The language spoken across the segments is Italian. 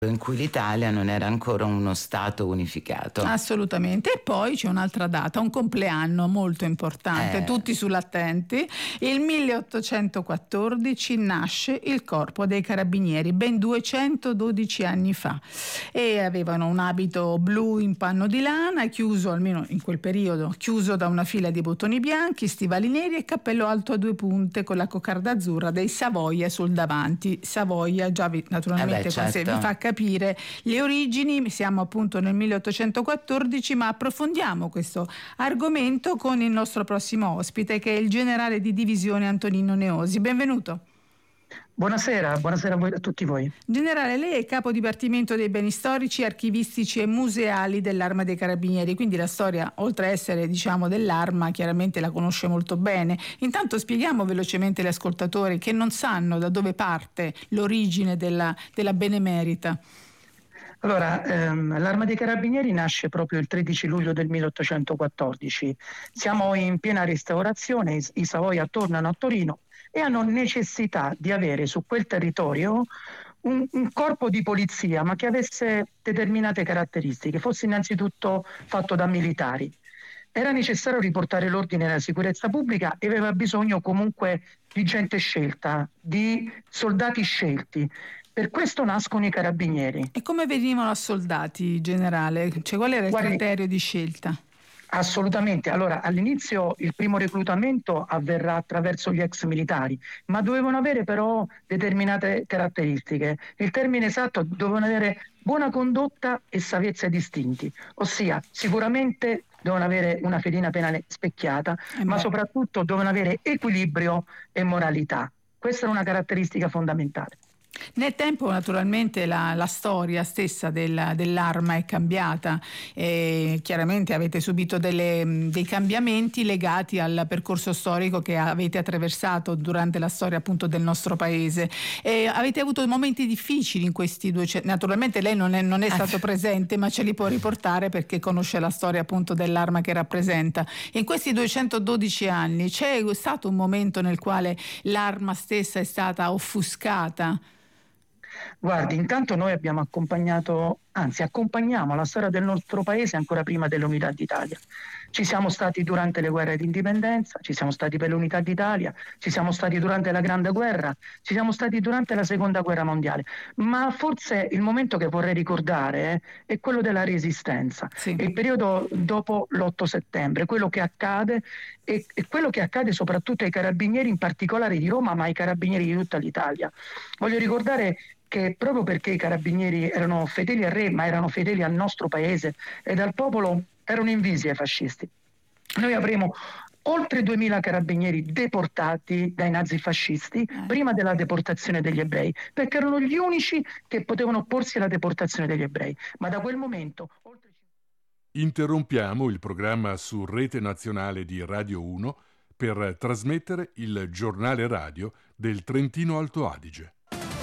in cui l'Italia non era ancora uno Stato unificato. Assolutamente. E poi c'è un'altra data, un compleanno molto importante, tutti sull'attenti. Il 1814 nasce il Corpo dei Carabinieri, ben 212 anni fa, e avevano un abito blu in panno di lana, chiuso, almeno in quel periodo, chiuso da una fila di bottoni bianchi, stivali neri e cappello alto a due punte con la coccarda azzurra dei Savoia sul davanti. Savoia già naturalmente certo. vi fa capire le origini. Siamo appunto nel 1814, ma approfondiamo questo argomento con il nostro prossimo ospite, che è il generale di divisione Antonino Neosi. Benvenuto. Buonasera a tutti voi. Generale, lei è capo dipartimento dei beni storici, archivistici e museali dell'Arma dei Carabinieri, quindi la storia, oltre a essere dell'Arma, chiaramente la conosce molto bene. Intanto spieghiamo velocemente agli ascoltatori che non sanno da dove parte l'origine della Benemerita. Allora, l'Arma dei Carabinieri nasce proprio il 13 luglio del 1814. Siamo in piena restaurazione, i Savoia tornano a Torino e hanno necessità di avere su quel territorio un corpo di polizia, ma che avesse determinate caratteristiche, fosse innanzitutto fatto da militari. Era necessario riportare l'ordine e la sicurezza pubblica e aveva bisogno comunque di gente scelta, di soldati scelti. Per questo nascono i carabinieri. E come venivano assoldati, generale? Cioè, qual era il criterio di scelta? Assolutamente. Allora, all'inizio il primo reclutamento avverrà attraverso gli ex militari, ma dovevano avere però determinate caratteristiche. Il termine esatto, dovevano avere buona condotta e savezza distinti, ossia sicuramente devono avere una fedina penale specchiata, ma soprattutto devono avere equilibrio e moralità. Questa è una caratteristica fondamentale. Nel tempo naturalmente la storia stessa dell'Arma è cambiata e chiaramente avete subito dei cambiamenti legati al percorso storico che avete attraversato durante la storia appunto del nostro paese. E avete avuto momenti difficili in questi naturalmente lei non è stato presente, ma ce li può riportare perché conosce la storia appunto dell'Arma che rappresenta. In questi 212 anni c'è stato un momento nel quale l'Arma stessa è stata offuscata? Guardi, intanto noi accompagniamo la storia del nostro paese ancora prima dell'unità d'Italia. Ci siamo stati durante le guerre d'indipendenza, ci siamo stati per l'unità d'Italia, ci siamo stati durante la Grande Guerra, ci siamo stati durante la Seconda Guerra Mondiale. Ma forse il momento che vorrei ricordare è quello della Resistenza, il periodo dopo l'8 settembre, quello che accade e quello che accade soprattutto ai carabinieri, in particolare di Roma, ma ai carabinieri di tutta l'Italia. Voglio ricordare che proprio perché i carabinieri erano fedeli al re, ma erano fedeli al nostro paese ed al popolo, erano invisi ai fascisti. Noi avremo oltre 2000 carabinieri deportati dai nazifascisti prima della deportazione degli ebrei, perché erano gli unici che potevano opporsi alla deportazione degli ebrei. Ma da quel momento... Interrompiamo il programma su Rete Nazionale di Radio 1 per trasmettere il giornale radio del Trentino Alto Adige.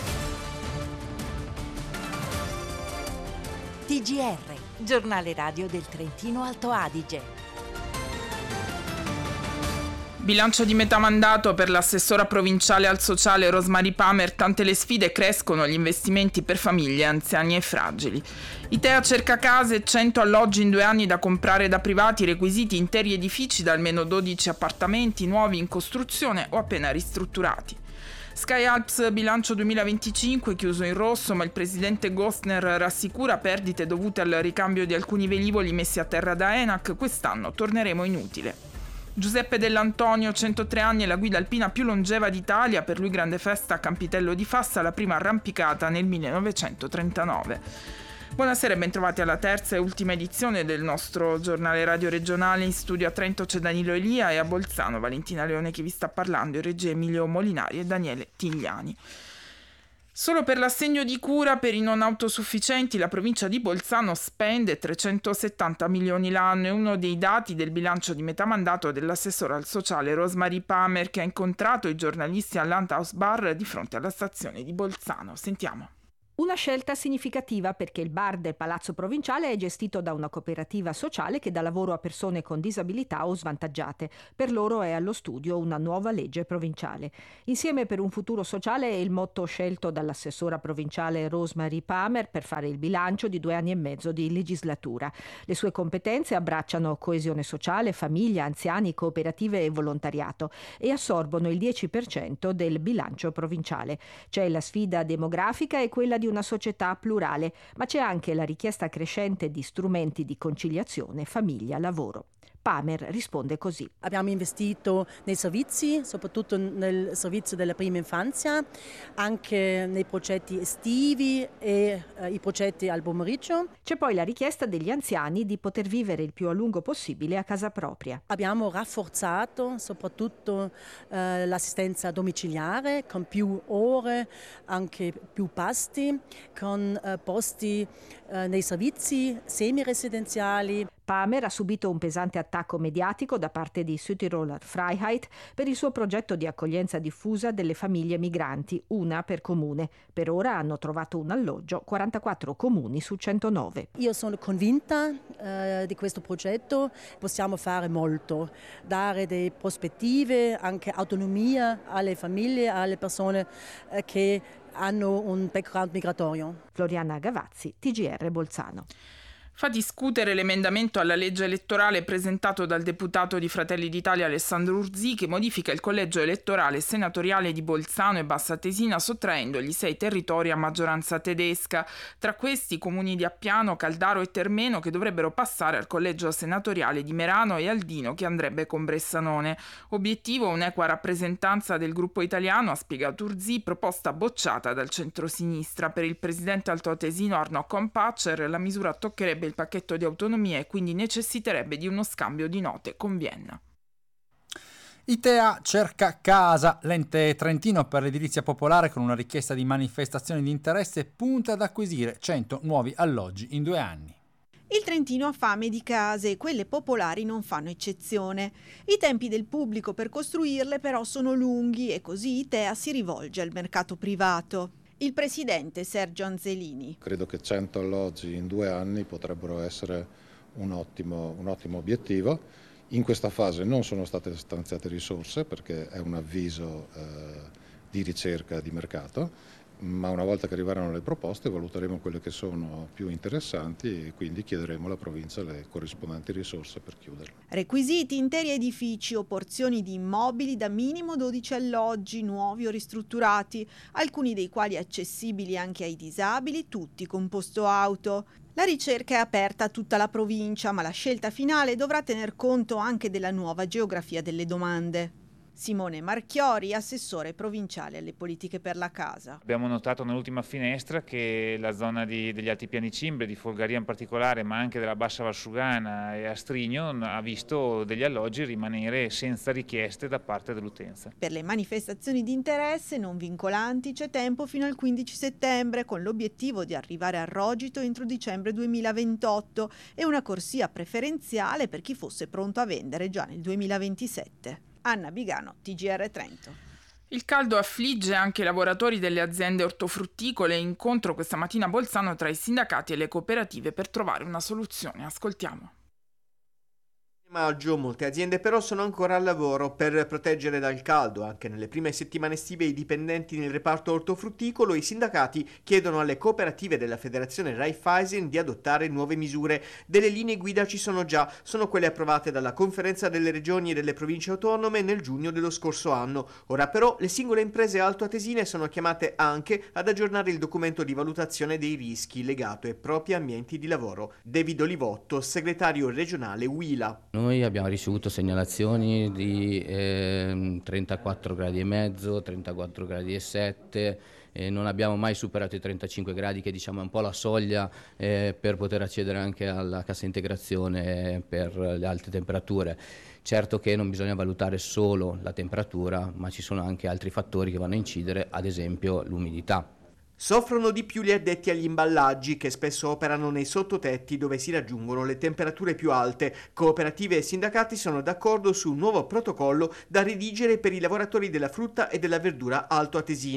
TGR, giornale radio del Trentino Alto Adige. Bilancio di metà mandato per l'assessora provinciale al sociale Rosemary Pamer. Tante le sfide, crescono gli investimenti per famiglie, anziani e fragili. Itea cerca case, 100 alloggi in 2 anni da comprare da privati, requisiti interi edifici da almeno 12 appartamenti nuovi in costruzione o appena ristrutturati. Sky Alps bilancio 2025 chiuso in rosso, ma il presidente Gostner rassicura perdite dovute al ricambio di alcuni velivoli messi a terra da ENAC. Quest'anno torneremo in utile. Giuseppe Dell'Antonio, 103 anni, è la guida alpina più longeva d'Italia. Per lui grande festa a Campitello di Fassa, la prima arrampicata nel 1939. Buonasera e bentrovati alla terza e ultima edizione del nostro giornale radio regionale. In studio a Trento c'è Danilo Elia e a Bolzano Valentina Leone che vi sta parlando, in regia Emilio Molinari e Daniele Tigliani. Solo per l'assegno di cura per i non autosufficienti la provincia di Bolzano spende 370 milioni l'anno. È uno dei dati del bilancio di metà mandato dell'assessora al sociale Rosemary Pamer, che ha incontrato i giornalisti al Landhaus Bar di fronte alla stazione di Bolzano. Sentiamo. Una scelta significativa perché il bar del Palazzo Provinciale è gestito da una cooperativa sociale che dà lavoro a persone con disabilità o svantaggiate. Per loro è allo studio una nuova legge provinciale. Insieme per un futuro sociale è il motto scelto dall'assessora provinciale Rosemary Palmer per fare il bilancio di 2 anni e mezzo di legislatura. Le sue competenze abbracciano coesione sociale, famiglia, anziani, cooperative e volontariato e assorbono il 10% del bilancio provinciale. C'è la sfida demografica e quella di una società plurale, ma c'è anche la richiesta crescente di strumenti di conciliazione famiglia-lavoro. Palmer risponde così. Abbiamo investito nei servizi, soprattutto nel servizio della prima infanzia, anche nei progetti estivi e i progetti al pomeriggio. C'è poi la richiesta degli anziani di poter vivere il più a lungo possibile a casa propria. Abbiamo rafforzato soprattutto l'assistenza domiciliare con più ore, anche più pasti, con posti nei servizi semiresidenziali. Palmer ha subito un pesante attacco mediatico da parte di Südtiroler Freiheit per il suo progetto di accoglienza diffusa delle famiglie migranti, una per comune. Per ora hanno trovato un alloggio 44 comuni su 109. Io sono convinta di questo progetto, possiamo fare molto, dare delle prospettive, anche autonomia alle famiglie, alle persone che hanno un background migratorio. Floriana Gavazzi, TGR Bolzano. Fa discutere l'emendamento alla legge elettorale presentato dal deputato di Fratelli d'Italia Alessandro Urzì che modifica il collegio elettorale senatoriale di Bolzano e Bassa Atesina sottraendogli 6 territori a maggioranza tedesca. Tra questi i comuni di Appiano, Caldaro e Termeno che dovrebbero passare al collegio senatoriale di Merano e Aldino che andrebbe con Bressanone. Obiettivo un'equa rappresentanza del gruppo italiano, ha spiegato Urzì, proposta bocciata dal centrosinistra. Per il presidente altoatesino Arno Kompatscher la misura toccherebbe il pacchetto di autonomia e quindi necessiterebbe di uno scambio di note con Vienna. ITEA cerca casa. L'ente trentino per l'edilizia popolare, con una richiesta di manifestazione di interesse, punta ad acquisire 100 nuovi alloggi in 2 anni. Il Trentino ha fame di case e quelle popolari non fanno eccezione. I tempi del pubblico per costruirle però sono lunghi e così ITEA si rivolge al mercato privato. Il presidente Sergio Anzelini. Credo che 100 alloggi in 2 anni potrebbero essere un ottimo obiettivo. In questa fase non sono state stanziate risorse perché è un avviso di ricerca di mercato, ma una volta che arriveranno le proposte valuteremo quelle che sono più interessanti e quindi chiederemo alla provincia le corrispondenti risorse per chiuderle. Requisiti: interi edifici o porzioni di immobili da minimo 12 alloggi, nuovi o ristrutturati, alcuni dei quali accessibili anche ai disabili, tutti con posto auto. La ricerca è aperta a tutta la provincia, ma la scelta finale dovrà tener conto anche della nuova geografia delle domande. Simone Marchiori, assessore provinciale alle politiche per la casa. Abbiamo notato nell'ultima finestra che la zona degli Alti Piani Cimbre, di Folgaria in particolare, ma anche della Bassa Valsugana e Astrigno, ha visto degli alloggi rimanere senza richieste da parte dell'utenza. Per le manifestazioni di interesse non vincolanti c'è tempo fino al 15 settembre, con l'obiettivo di arrivare a Rogito entro dicembre 2028 e una corsia preferenziale per chi fosse pronto a vendere già nel 2027. Anna Bigano, TGR Trento. Il caldo affligge anche i lavoratori delle aziende ortofrutticole. Incontro questa mattina a Bolzano tra i sindacati e le cooperative per trovare una soluzione. Ascoltiamo. Maggio molte aziende però sono ancora al lavoro per proteggere dal caldo. Anche nelle prime settimane estive i dipendenti nel reparto ortofrutticolo e i sindacati chiedono alle cooperative della federazione Raiffeisen di adottare nuove misure. Delle linee guida ci sono già, sono quelle approvate dalla conferenza delle regioni e delle province autonome nel giugno dello scorso anno. Ora però le singole imprese altoatesine sono chiamate anche ad aggiornare il documento di valutazione dei rischi legato ai propri ambienti di lavoro. David Olivotto, segretario regionale UILA. Noi abbiamo ricevuto segnalazioni di 34 gradi e mezzo, 34 gradi e 7, non abbiamo mai superato i 35 gradi che diciamo è un po' la soglia per poter accedere anche alla cassa integrazione per le alte temperature. Certo che non bisogna valutare solo la temperatura, ma ci sono anche altri fattori che vanno a incidere, ad esempio l'umidità. Soffrono di più gli addetti agli imballaggi, che spesso operano nei sottotetti dove si raggiungono le temperature più alte. Cooperative e sindacati sono d'accordo su un nuovo protocollo da redigere per i lavoratori della frutta e della verdura altoatesine.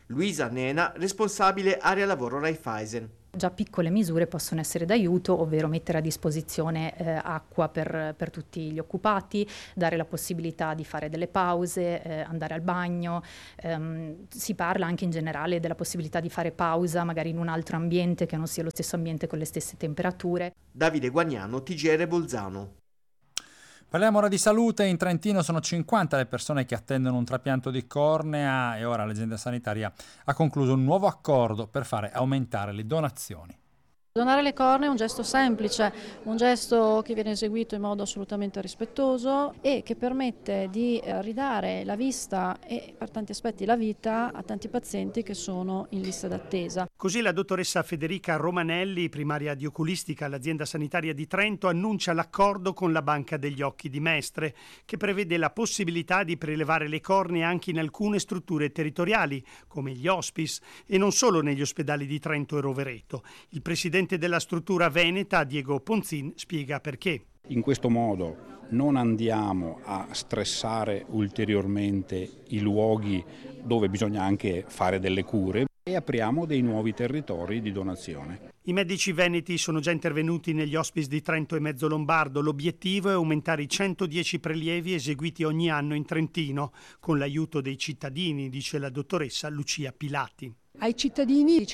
Luisa Nena, responsabile area lavoro Raiffeisen. Già piccole misure possono essere d'aiuto, ovvero mettere a disposizione acqua per tutti gli occupati, dare la possibilità di fare delle pause, andare al bagno. Si parla anche in generale della possibilità di fare pausa magari in un altro ambiente che non sia lo stesso ambiente con le stesse temperature. Davide Guagnano, TGR Bolzano. Parliamo ora di salute. In Trentino sono 50 le persone che attendono un trapianto di cornea e ora l'azienda sanitaria ha concluso un nuovo accordo per fare aumentare le donazioni. Donare le cornee è un gesto semplice, un gesto che viene eseguito in modo assolutamente rispettoso e che permette di ridare la vista e per tanti aspetti la vita a tanti pazienti che sono in lista d'attesa. Così la dottoressa Federica Romanelli, primaria di oculistica all'azienda sanitaria di Trento, annuncia l'accordo con la Banca degli Occhi di Mestre, che prevede la possibilità di prelevare le cornee anche in alcune strutture territoriali, come gli hospice, e non solo negli ospedali di Trento e Rovereto. Il presidente della struttura veneta, Diego Ponzin, spiega perché. In questo modo non andiamo a stressare ulteriormente i luoghi dove bisogna anche fare delle cure e apriamo dei nuovi territori di donazione. I medici veneti sono già intervenuti negli hospice di Trento e Mezzo Lombardo. L'obiettivo è aumentare i 110 prelievi eseguiti ogni anno in Trentino, con l'aiuto dei cittadini, dice la dottoressa Lucia Pilati. Ai cittadini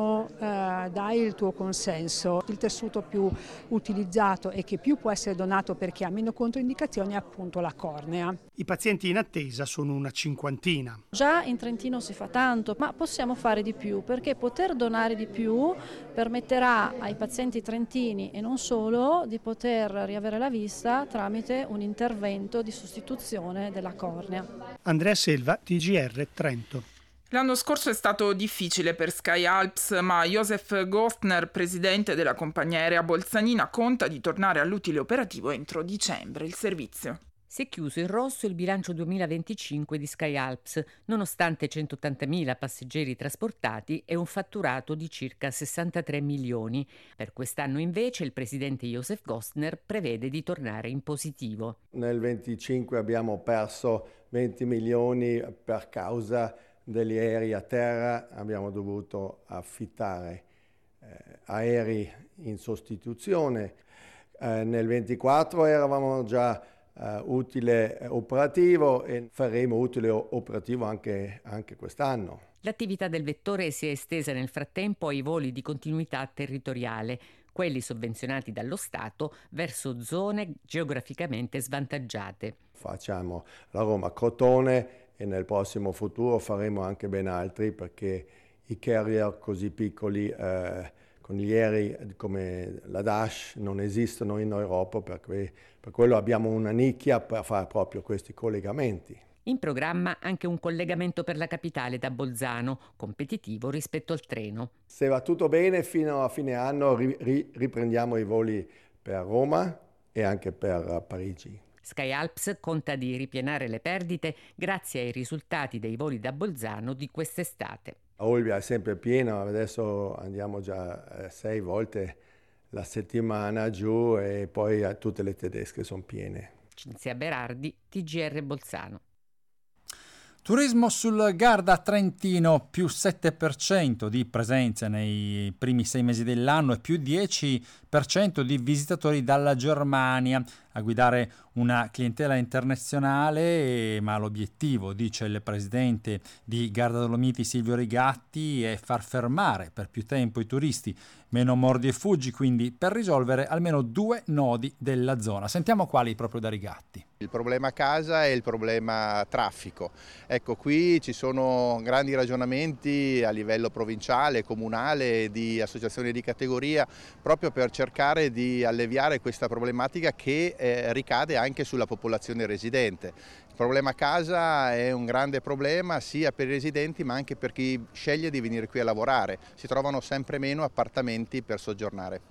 dai il tuo consenso. Il tessuto più utilizzato e che più può essere donato per chi ha meno controindicazioni è appunto la cornea. I pazienti in attesa sono una 50. Già in Trentino si fa tanto, ma possiamo fare di più, perché poter donare di più permetterà ai pazienti trentini e non solo di poter riavere la vista tramite un intervento di sostituzione della cornea. Andrea Selva, TGR Trento. L'anno scorso è stato difficile per Sky Alps, ma Josef Gostner, presidente della compagnia aerea bolzanina, conta di tornare all'utile operativo entro dicembre. Il servizio. Si è chiuso in rosso il bilancio 2025 di Sky Alps, nonostante 180.000 passeggeri trasportati e un fatturato di circa 63 milioni. Per quest'anno invece il presidente Josef Gostner prevede di tornare in positivo. Nel 2025 abbiamo perso 20 milioni per causa degli aerei a terra, abbiamo dovuto affittare aerei in sostituzione. Nel 24 eravamo già utile operativo e faremo utile operativo anche quest'anno. L'attività del vettore si è estesa nel frattempo ai voli di continuità territoriale, quelli sovvenzionati dallo Stato verso zone geograficamente svantaggiate. Facciamo la Roma-Crotone e nel prossimo futuro faremo anche ben altri, perché i carrier così piccoli con gli aerei come la Dash non esistono in Europa, per quello abbiamo una nicchia per fare proprio questi collegamenti. In programma anche un collegamento per la capitale da Bolzano, competitivo rispetto al treno. Se va tutto bene, fino a fine anno riprendiamo i voli per Roma e anche per Parigi. Sky Alps conta di ripianare le perdite grazie ai risultati dei voli da Bolzano di quest'estate. Olbia è sempre piena, adesso andiamo già 6 volte la settimana giù e poi tutte le tedesche sono piene. Cinzia Berardi, TGR Bolzano. Turismo sul Garda Trentino, più 7% di presenza nei primi 6 mesi dell'anno e più 10% di visitatori dalla Germania. A guidare una clientela internazionale, ma l'obiettivo, dice il presidente di Garda Dolomiti Silvio Rigatti, è far fermare per più tempo i turisti, meno mordi e fuggi, quindi per risolvere almeno 2 nodi della zona. Sentiamo quali proprio da Rigatti. Il problema casa e il problema traffico. Ecco, qui ci sono grandi ragionamenti a livello provinciale, comunale, di associazioni di categoria, proprio per cercare di alleviare questa problematica che ricade anche sulla popolazione residente. Il problema casa è un grande problema sia per i residenti ma anche per chi sceglie di venire qui a lavorare. Si trovano sempre meno appartamenti per soggiornare.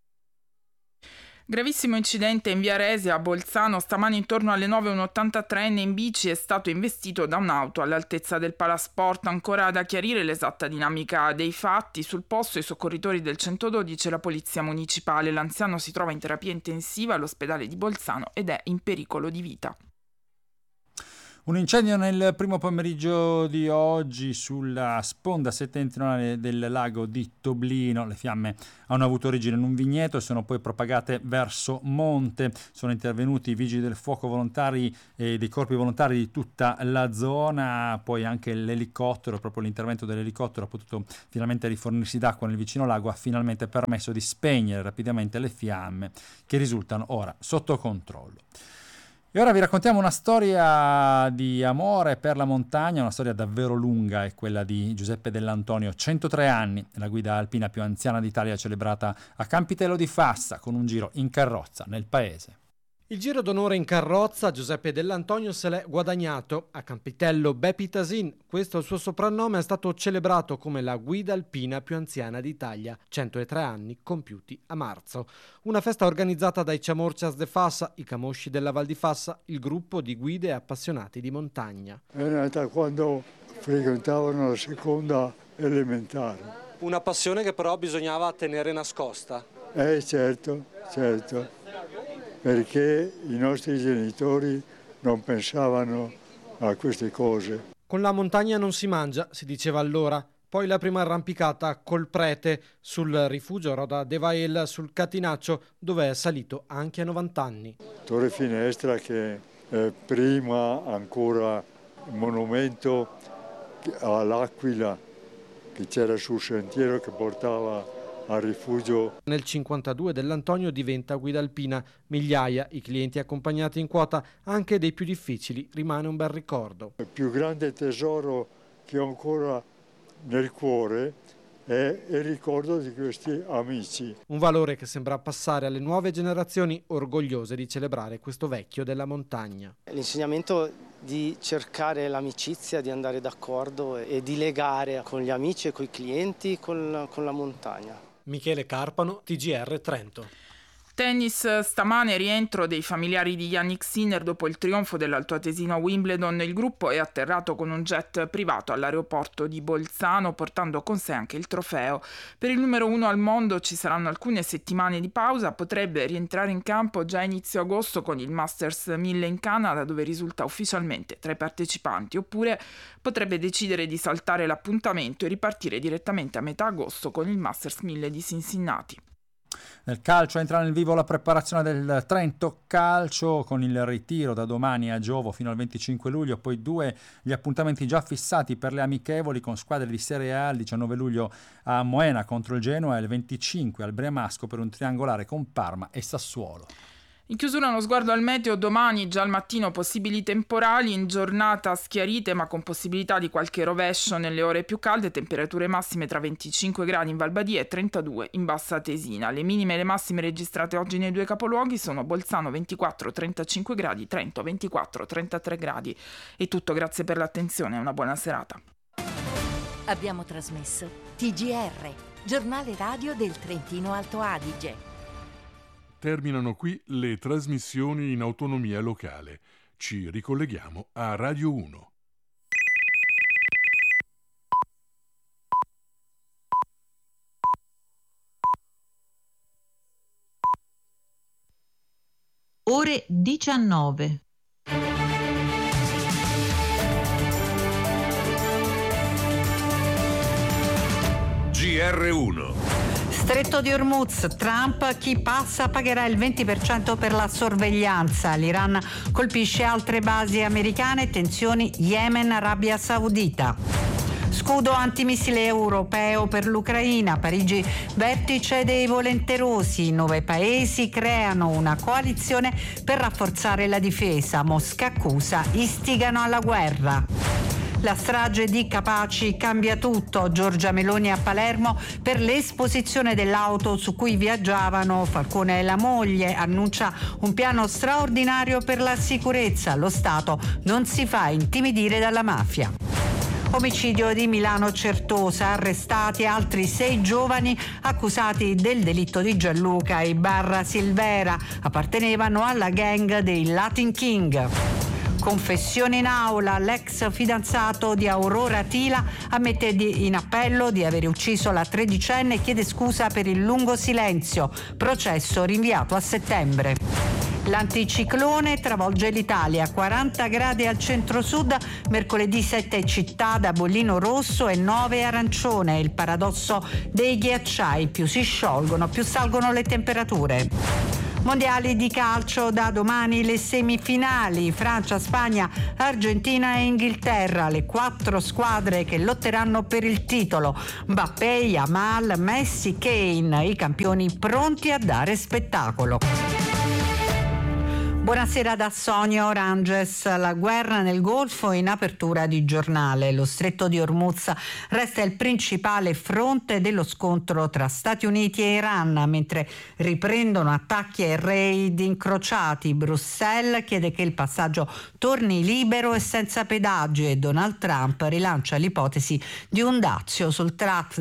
Gravissimo incidente in via Resia a Bolzano. Stamani intorno alle 9 un 83enne in bici è stato investito da un'auto all'altezza del Palasport. Ancora da chiarire l'esatta dinamica dei fatti. Sul posto i soccorritori del 112 e la polizia municipale. L'anziano si trova in terapia intensiva all'ospedale di Bolzano ed è in pericolo di vita. Un incendio nel primo pomeriggio di oggi sulla sponda settentrionale del lago di Toblino. Le fiamme hanno avuto origine in un vigneto e sono poi propagate verso monte. Sono intervenuti i vigili del fuoco volontari e dei corpi volontari di tutta la zona, poi anche l'elicottero, proprio l'intervento dell'elicottero ha potuto finalmente rifornirsi d'acqua nel vicino lago, ha finalmente permesso di spegnere rapidamente le fiamme che risultano ora sotto controllo. E ora vi raccontiamo una storia di amore per la montagna, una storia davvero lunga, è quella di Giuseppe Dell'Antonio, 103 anni, la guida alpina più anziana d'Italia, celebrata a Campitello di Fassa con un giro in carrozza nel paese. Il giro d'onore in carrozza Giuseppe Dell'Antonio se l'è guadagnato. A Campitello Bepitasin, questo è il suo soprannome, è stato celebrato come la guida alpina più anziana d'Italia, 103 anni compiuti a marzo. Una festa organizzata dai Chamorcias de Fassa, i Camosci della Val di Fassa, il gruppo di guide appassionati di montagna. È nata quando frequentavano la seconda elementare. Una passione che però bisognava tenere nascosta. Certo. Perché i nostri genitori non pensavano a queste cose. Con la montagna non si mangia, si diceva allora. Poi la prima arrampicata col prete sul rifugio Roda de Vael sul Catinaccio, dove è salito anche a 90 anni. Torre Finestra, che è prima ancora monumento all'Aquila, che c'era sul sentiero che portava al rifugio. Nel 52 Dell'Antonio diventa guida alpina, migliaia i clienti accompagnati in quota, anche dei più difficili, rimane un bel ricordo. Il più grande tesoro che ho ancora nel cuore è il ricordo di questi amici. Un valore che sembra passare alle nuove generazioni orgogliose di celebrare questo vecchio della montagna. L'insegnamento di cercare l'amicizia, di andare d'accordo e di legare con gli amici e con i clienti con la montagna. Michele Carpano, TGR Trento. Tennis, stamane rientro dei familiari di Yannick Sinner dopo il trionfo dell'altoatesino a Wimbledon. Il gruppo è atterrato con un jet privato all'aeroporto di Bolzano, portando con sé anche il trofeo. Per il numero 1 al mondo ci saranno alcune settimane di pausa, potrebbe rientrare in campo già a inizio agosto con il Masters 1000 in Canada, dove risulta ufficialmente tra i partecipanti, oppure potrebbe decidere di saltare l'appuntamento e ripartire direttamente a metà agosto con il Masters 1000 di Cincinnati. Nel calcio entra nel vivo la preparazione del Trento Calcio con il ritiro da domani a Giovo fino al 25 luglio, poi 2 gli appuntamenti già fissati per le amichevoli con squadre di Serie A, il 19 luglio a Moena contro il Genoa e il 25 al Breamasco per un triangolare con Parma e Sassuolo. In chiusura uno sguardo al meteo, domani già al mattino possibili temporali, in giornata schiarite ma con possibilità di qualche rovescio nelle ore più calde, temperature massime tra 25 gradi in Valbadia e 32 in Bassa Tesina. Le minime e le massime registrate oggi nei due capoluoghi sono Bolzano 24-35 gradi, Trento 24-33 gradi. È tutto, grazie per l'attenzione e una buona serata. Abbiamo trasmesso TGR, giornale radio del Trentino Alto Adige. Terminano qui le trasmissioni in autonomia locale. Ci ricolleghiamo a Radio 1. Ore 19. GR1. Stretto di Hormuz, Trump, chi passa pagherà il 20% per la sorveglianza. L'Iran colpisce altre basi americane, tensioni Yemen, Arabia Saudita. Scudo antimissile europeo per l'Ucraina, Parigi, vertice dei volenterosi, 9 paesi creano una coalizione per rafforzare la difesa, Mosca accusa, istigano alla guerra. La strage di Capaci cambia tutto. Giorgia Meloni a Palermo per l'esposizione dell'auto su cui viaggiavano Falcone e la moglie. Annuncia un piano straordinario per la sicurezza. Lo Stato non si fa intimidire dalla mafia. Omicidio di Milano Certosa, arrestati altri 6 giovani accusati del delitto di Gianluca e Barra Silvera. Appartenevano alla gang dei Latin King. Confessione in aula, l'ex fidanzato di Aurora Tila ammette in appello di aver ucciso la 13enne e chiede scusa per il lungo silenzio. Processo rinviato a settembre. L'anticiclone travolge l'Italia, 40 gradi al centro-sud, mercoledì 7 città da bollino rosso e 9 arancione. Il paradosso dei ghiacciai, più si sciolgono, più salgono le temperature. Mondiali di calcio, da domani le semifinali, Francia, Spagna, Argentina e Inghilterra, le 4 squadre che lotteranno per il titolo. Mbappé, Yamal, Messi, Kane, i campioni pronti a dare spettacolo. Buonasera da Sonia Oranges. La guerra nel Golfo in apertura di giornale. Lo stretto di Hormuz resta il principale fronte dello scontro tra Stati Uniti e Iran, mentre riprendono attacchi e raid incrociati. Bruxelles chiede che il passaggio torni libero e senza pedaggi e Donald Trump rilancia l'ipotesi di un dazio sul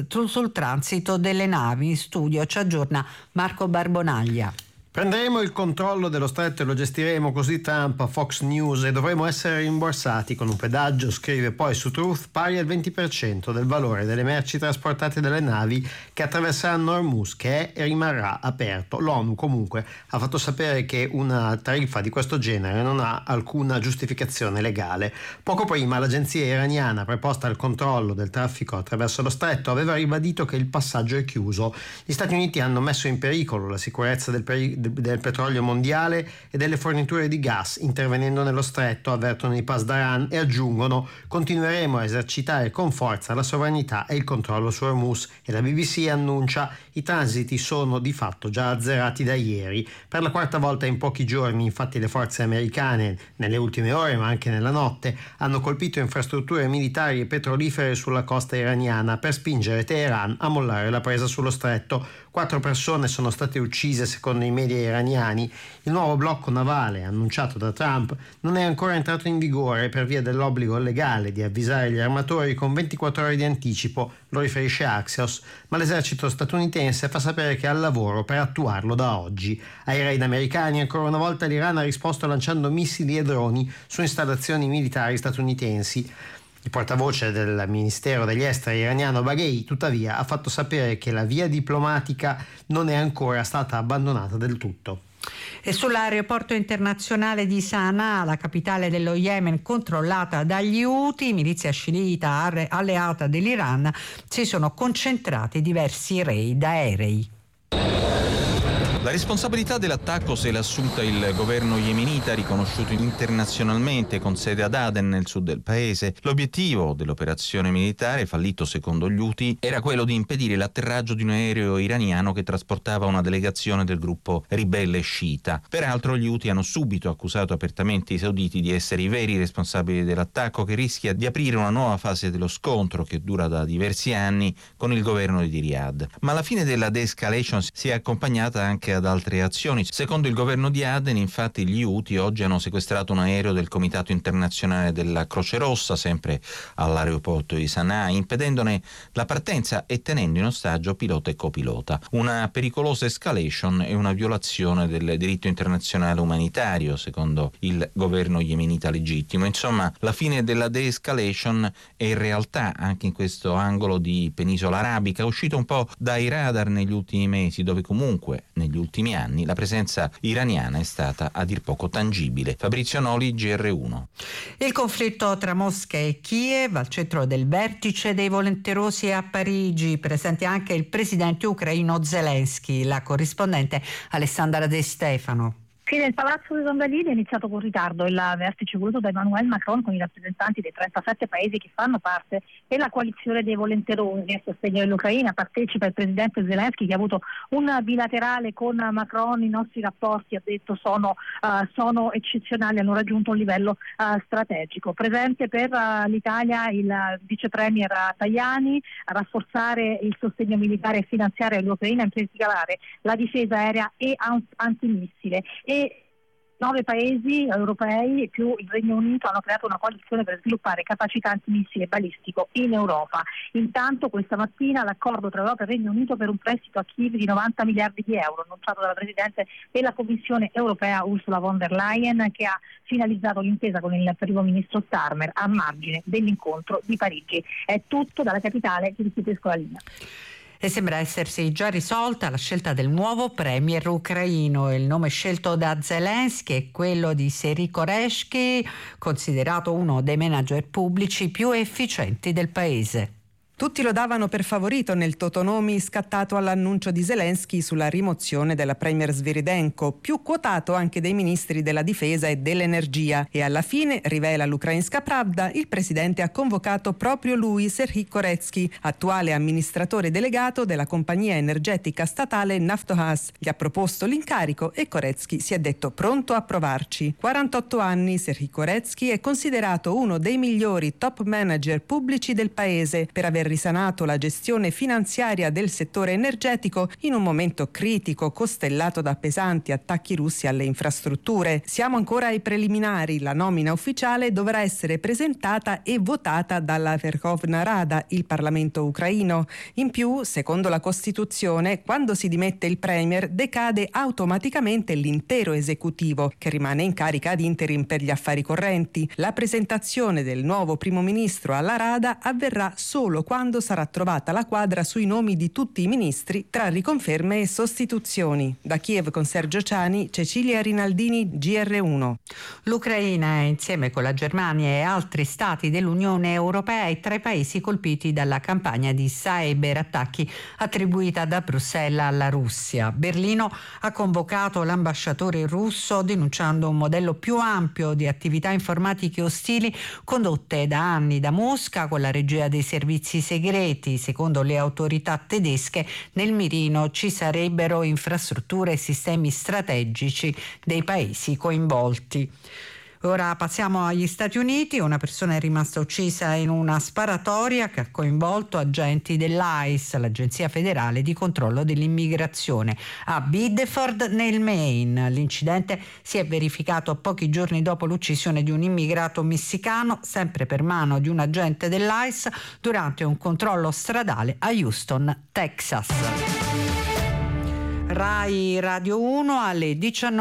transito delle navi. In studio ci aggiorna Marco Barbonaglia. Prenderemo il controllo dello stretto e lo gestiremo, così Trump a Fox News, e dovremo essere rimborsati con un pedaggio, scrive poi su Truth, pari al 20% del valore delle merci trasportate dalle navi che attraverseranno Hormuz, che è e rimarrà aperto. L'ONU comunque ha fatto sapere che una tariffa di questo genere non ha alcuna giustificazione legale. Poco prima l'agenzia iraniana preposta al controllo del traffico attraverso lo stretto aveva ribadito che il passaggio è chiuso. Gli Stati Uniti hanno messo in pericolo la sicurezza del petrolio mondiale e delle forniture di gas intervenendo nello stretto, avvertono i Pasdaran, e aggiungono: continueremo a esercitare con forza la sovranità e il controllo su Hormuz. E la BBC annuncia: i transiti sono di fatto già azzerati da ieri. Per la quarta volta in pochi giorni, infatti, le forze americane, nelle ultime ore ma anche nella notte, hanno colpito infrastrutture militari e petrolifere sulla costa iraniana per spingere Teheran a mollare la presa sullo stretto. 4 persone sono state uccise secondo i media iraniani. Il nuovo blocco navale annunciato da Trump non è ancora entrato in vigore per via dell'obbligo legale di avvisare gli armatori con 24 ore di anticipo, lo riferisce Axios, ma l'esercito statunitense fa sapere che è al lavoro per attuarlo da oggi. Ai raid americani ancora una volta l'Iran ha risposto lanciando missili e droni su installazioni militari statunitensi. Il portavoce del Ministero degli Esteri iraniano Baghei, tuttavia, ha fatto sapere che la via diplomatica non è ancora stata abbandonata del tutto. E sull'aeroporto internazionale di Sana'a, la capitale dello Yemen controllata dagli Houthi, milizia sciita alleata dell'Iran, si sono concentrati diversi raid aerei. La responsabilità dell'attacco se l'ha assunta il governo yemenita, riconosciuto internazionalmente con sede ad Aden nel sud del paese. L'obiettivo dell'operazione militare, fallito secondo gli Houthi, era quello di impedire l'atterraggio di un aereo iraniano che trasportava una delegazione del gruppo ribelle sciita. Peraltro gli Houthi hanno subito accusato apertamente i sauditi di essere i veri responsabili dell'attacco, che rischia di aprire una nuova fase dello scontro che dura da diversi anni con il governo di Riyadh. Ma la fine della de-escalation si è accompagnata anche ad altre azioni. Secondo il governo di Aden, infatti, gli Houthi oggi hanno sequestrato un aereo del Comitato Internazionale della Croce Rossa, sempre all'aeroporto di Sana'a, impedendone la partenza e tenendo in ostaggio pilota e copilota. Una pericolosa escalation e una violazione del diritto internazionale umanitario, secondo il governo yemenita legittimo. Insomma, la fine della de-escalation è in realtà, anche in questo angolo di penisola arabica, uscito un po' dai radar negli ultimi mesi, dove comunque negli ultimi anni la presenza iraniana è stata a dir poco tangibile. Fabrizio Noli, GR1. Il conflitto tra Mosca e Kiev al centro del vertice dei volenterosi a Parigi, presente anche il presidente ucraino Zelensky. La corrispondente Alessandra De Stefano. Sì, nel palazzo di Zongalini è iniziato con ritardo il vertice voluto da Emmanuel Macron con i rappresentanti dei 37 paesi che fanno parte della coalizione dei volenterosi a sostegno dell'Ucraina. Partecipa il presidente Zelensky, che ha avuto un bilaterale con Macron. I nostri rapporti, ha detto, sono eccezionali, hanno raggiunto un livello strategico. Presente per l'Italia il vice premier Tajani, a rafforzare il sostegno militare e finanziario all'Ucraina, in particolare la difesa aerea e antimissile. E 9 paesi europei più il Regno Unito hanno creato una coalizione per sviluppare capacità antimissile balistico in Europa. Intanto questa mattina l'accordo tra Europa e Regno Unito per un prestito a Kiev di 90 miliardi di euro, annunciato dalla Presidente della Commissione europea Ursula von der Leyen, che ha finalizzato l'intesa con il primo ministro Starmer a margine dell'incontro di Parigi. È tutto dalla capitale, ti restituisco la linea. E sembra essersi già risolta la scelta del nuovo premier ucraino. Il nome scelto da Zelensky è quello di Serhiy Koreshky, considerato uno dei manager pubblici più efficienti del paese. Tutti lo davano per favorito nel totonomi scattato all'annuncio di Zelensky sulla rimozione della premier Sviridenko, più quotato anche dei ministri della difesa e dell'energia. E alla fine, rivela l'Ukrainska Pravda, il presidente ha convocato proprio lui, Serhiy Koretsky, attuale amministratore delegato della compagnia energetica statale Naftogaz. Gli ha proposto l'incarico e Koretsky si è detto pronto a provarci. 48 anni, Serhiy Koretsky è considerato uno dei migliori top manager pubblici del paese per aver risanato la gestione finanziaria del settore energetico in un momento critico costellato da pesanti attacchi russi alle infrastrutture. Siamo ancora ai preliminari, la nomina ufficiale dovrà essere presentata e votata dalla Verkhovna Rada, il Parlamento ucraino. In più, secondo la Costituzione, quando si dimette il premier decade automaticamente l'intero esecutivo, che rimane in carica ad interim per gli affari correnti. La presentazione del nuovo primo ministro alla Rada avverrà solo quando sarà trovata la quadra sui nomi di tutti i ministri tra riconferme e sostituzioni. Da Kiev con Sergio Ciani, Cecilia Rinaldini, GR1. L'Ucraina, insieme con la Germania e altri stati dell'Unione Europea, è tra i paesi colpiti dalla campagna di cyberattacchi attribuita da Bruxelles alla Russia. Berlino ha convocato l'ambasciatore russo denunciando un modello più ampio di attività informatiche ostili condotte da anni da Mosca con la regia dei servizi segreti. Secondo le autorità tedesche, nel mirino ci sarebbero infrastrutture e sistemi strategici dei paesi coinvolti. Ora passiamo agli Stati Uniti. Una persona è rimasta uccisa in una sparatoria che ha coinvolto agenti dell'ICE, l'Agenzia Federale di Controllo dell'Immigrazione, a Biddeford nel Maine. L'incidente si è verificato pochi giorni dopo l'uccisione di un immigrato messicano, sempre per mano di un agente dell'ICE, durante un controllo stradale a Houston, Texas. Rai Radio 1 alle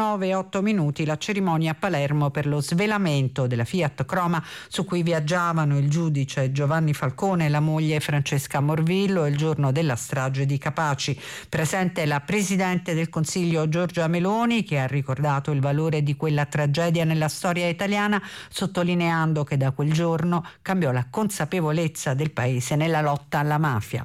19:08 la cerimonia a Palermo per lo svelamento della Fiat Croma su cui viaggiavano il giudice Giovanni Falcone e la moglie Francesca Morvillo il giorno della strage di Capaci. Presente la Presidente del Consiglio Giorgia Meloni, che ha ricordato il valore di quella tragedia nella storia italiana, sottolineando che da quel giorno cambiò la consapevolezza del paese nella lotta alla mafia.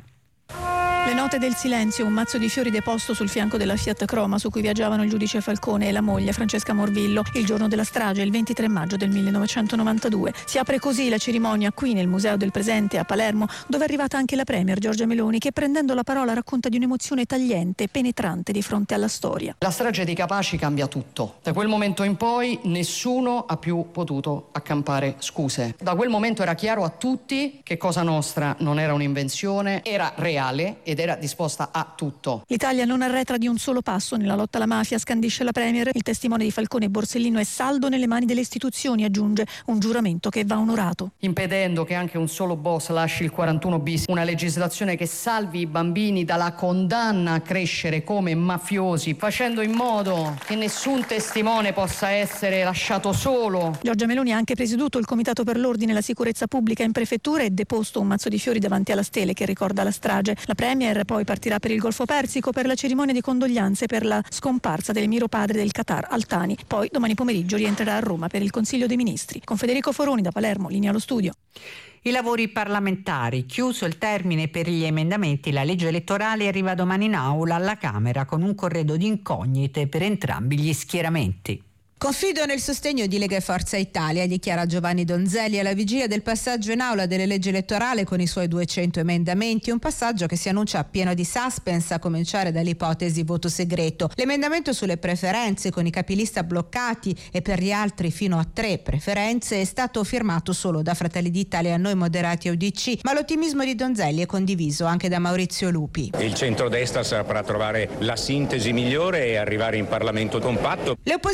Le note del silenzio, un mazzo di fiori deposto sul fianco della Fiat Croma su cui viaggiavano il giudice Falcone e la moglie Francesca Morvillo il giorno della strage, il 23 maggio del 1992. Si apre così la cerimonia qui nel Museo del Presente a Palermo, dove è arrivata anche la Premier Giorgia Meloni, che prendendo la parola racconta di un'emozione tagliente, penetrante di fronte alla storia. La strage di Capaci cambia tutto. Da quel momento in poi nessuno ha più potuto accampare scuse. Da quel momento era chiaro a tutti che Cosa Nostra non era un'invenzione, era reale ed era disposta a tutto. L'Italia non arretra di un solo passo nella lotta alla mafia, scandisce la Premier. Il testimone di Falcone e Borsellino è saldo nelle mani delle istituzioni, aggiunge, un giuramento che va onorato. Impedendo che anche un solo boss lasci il 41 bis, una legislazione che salvi i bambini dalla condanna a crescere come mafiosi, facendo in modo che nessun testimone possa essere lasciato solo. Giorgia Meloni ha anche presieduto il Comitato per l'Ordine e la Sicurezza Pubblica in prefettura e deposto un mazzo di fiori davanti alla stele che ricorda la strage. La Premier poi partirà per il Golfo Persico per la cerimonia di condoglianze per la scomparsa dell'emiro padre del Qatar, Al Thani. Poi domani pomeriggio rientrerà a Roma per il Consiglio dei Ministri. Con Federico Foroni da Palermo, linea allo studio. I lavori parlamentari. Chiuso il termine per gli emendamenti, la legge elettorale arriva domani in aula alla Camera con un corredo di incognite per entrambi gli schieramenti. Confido nel sostegno di Lega e Forza Italia, dichiara Giovanni Donzelli alla vigilia del passaggio in aula delle leggi elettorali con i suoi 200 emendamenti, un passaggio che si annuncia pieno di suspense a cominciare dall'ipotesi voto segreto. L'emendamento sulle preferenze con i capilista bloccati e per gli altri fino a 3 preferenze è stato firmato solo da Fratelli d'Italia, Noi Moderati e UDC, ma l'ottimismo di Donzelli è condiviso anche da Maurizio Lupi. Il centrodestra saprà trovare la sintesi migliore e arrivare in Parlamento compatto. Le opposizioni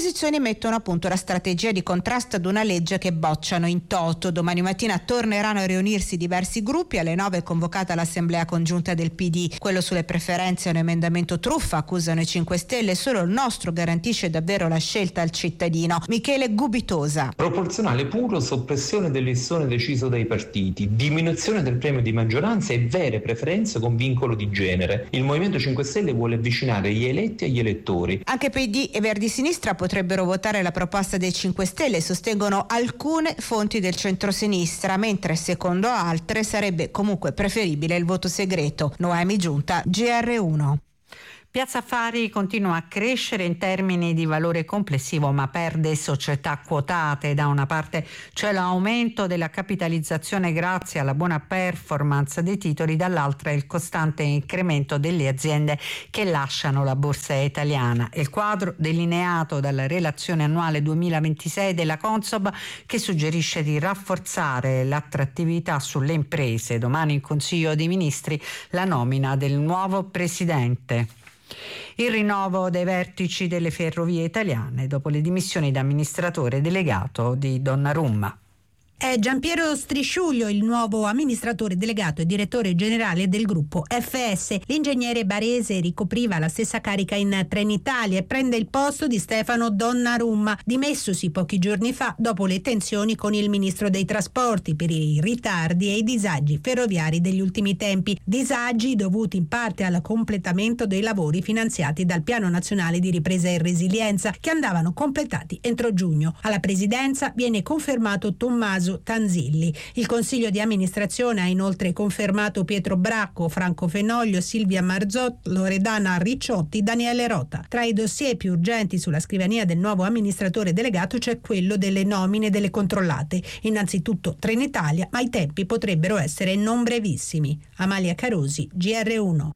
mettono a punto la strategia di contrasto ad una legge che bocciano in toto. Domani mattina torneranno a riunirsi diversi gruppi. Alle 9 è convocata l'assemblea congiunta del PD. Quello sulle preferenze è un emendamento truffa, accusano i 5 Stelle. Solo il nostro garantisce davvero la scelta al cittadino. Michele Gubitosa. Proporzionale puro, soppressione del listone deciso dai partiti, diminuzione del premio di maggioranza e vere preferenze con vincolo di genere. Il Movimento 5 Stelle vuole avvicinare gli eletti agli elettori. Anche PD e Verdi Sinistra potrebbero votare la proposta dei 5 Stelle, sostengono alcune fonti del centrosinistra, mentre secondo altre sarebbe comunque preferibile il voto segreto. Noemi Giunta, GR1. Piazza Affari continua a crescere in termini di valore complessivo, ma perde società quotate. Da una parte c'è l'aumento della capitalizzazione grazie alla buona performance dei titoli, dall'altra il costante incremento delle aziende che lasciano la borsa italiana. Il quadro delineato dalla relazione annuale 2026 della Consob, che suggerisce di rafforzare l'attrattività sulle imprese. Domani in Consiglio dei Ministri la nomina del nuovo presidente. Il rinnovo dei vertici delle ferrovie italiane dopo le dimissioni da amministratore delegato di Donnarumma. È Giampiero Strisciuglio il nuovo amministratore delegato e direttore generale del gruppo FS. L'ingegnere barese ricopriva la stessa carica in Trenitalia e prende il posto di Stefano Donnarumma, dimessosi pochi giorni fa dopo le tensioni con il ministro dei trasporti per i ritardi e i disagi ferroviari degli ultimi tempi. Disagi dovuti in parte al completamento dei lavori finanziati dal Piano Nazionale di Ripresa e Resilienza, che andavano completati entro giugno. Alla presidenza viene confermato Tommaso Tanzilli. Il consiglio di amministrazione ha inoltre confermato Pietro Bracco, Franco Fenoglio, Silvia Marzot, Loredana Ricciotti, Daniele Rota. Tra i dossier più urgenti sulla scrivania del nuovo amministratore delegato c'è quello delle nomine delle controllate. Innanzitutto Trenitalia, ma i tempi potrebbero essere non brevissimi. Amalia Carosi, GR1.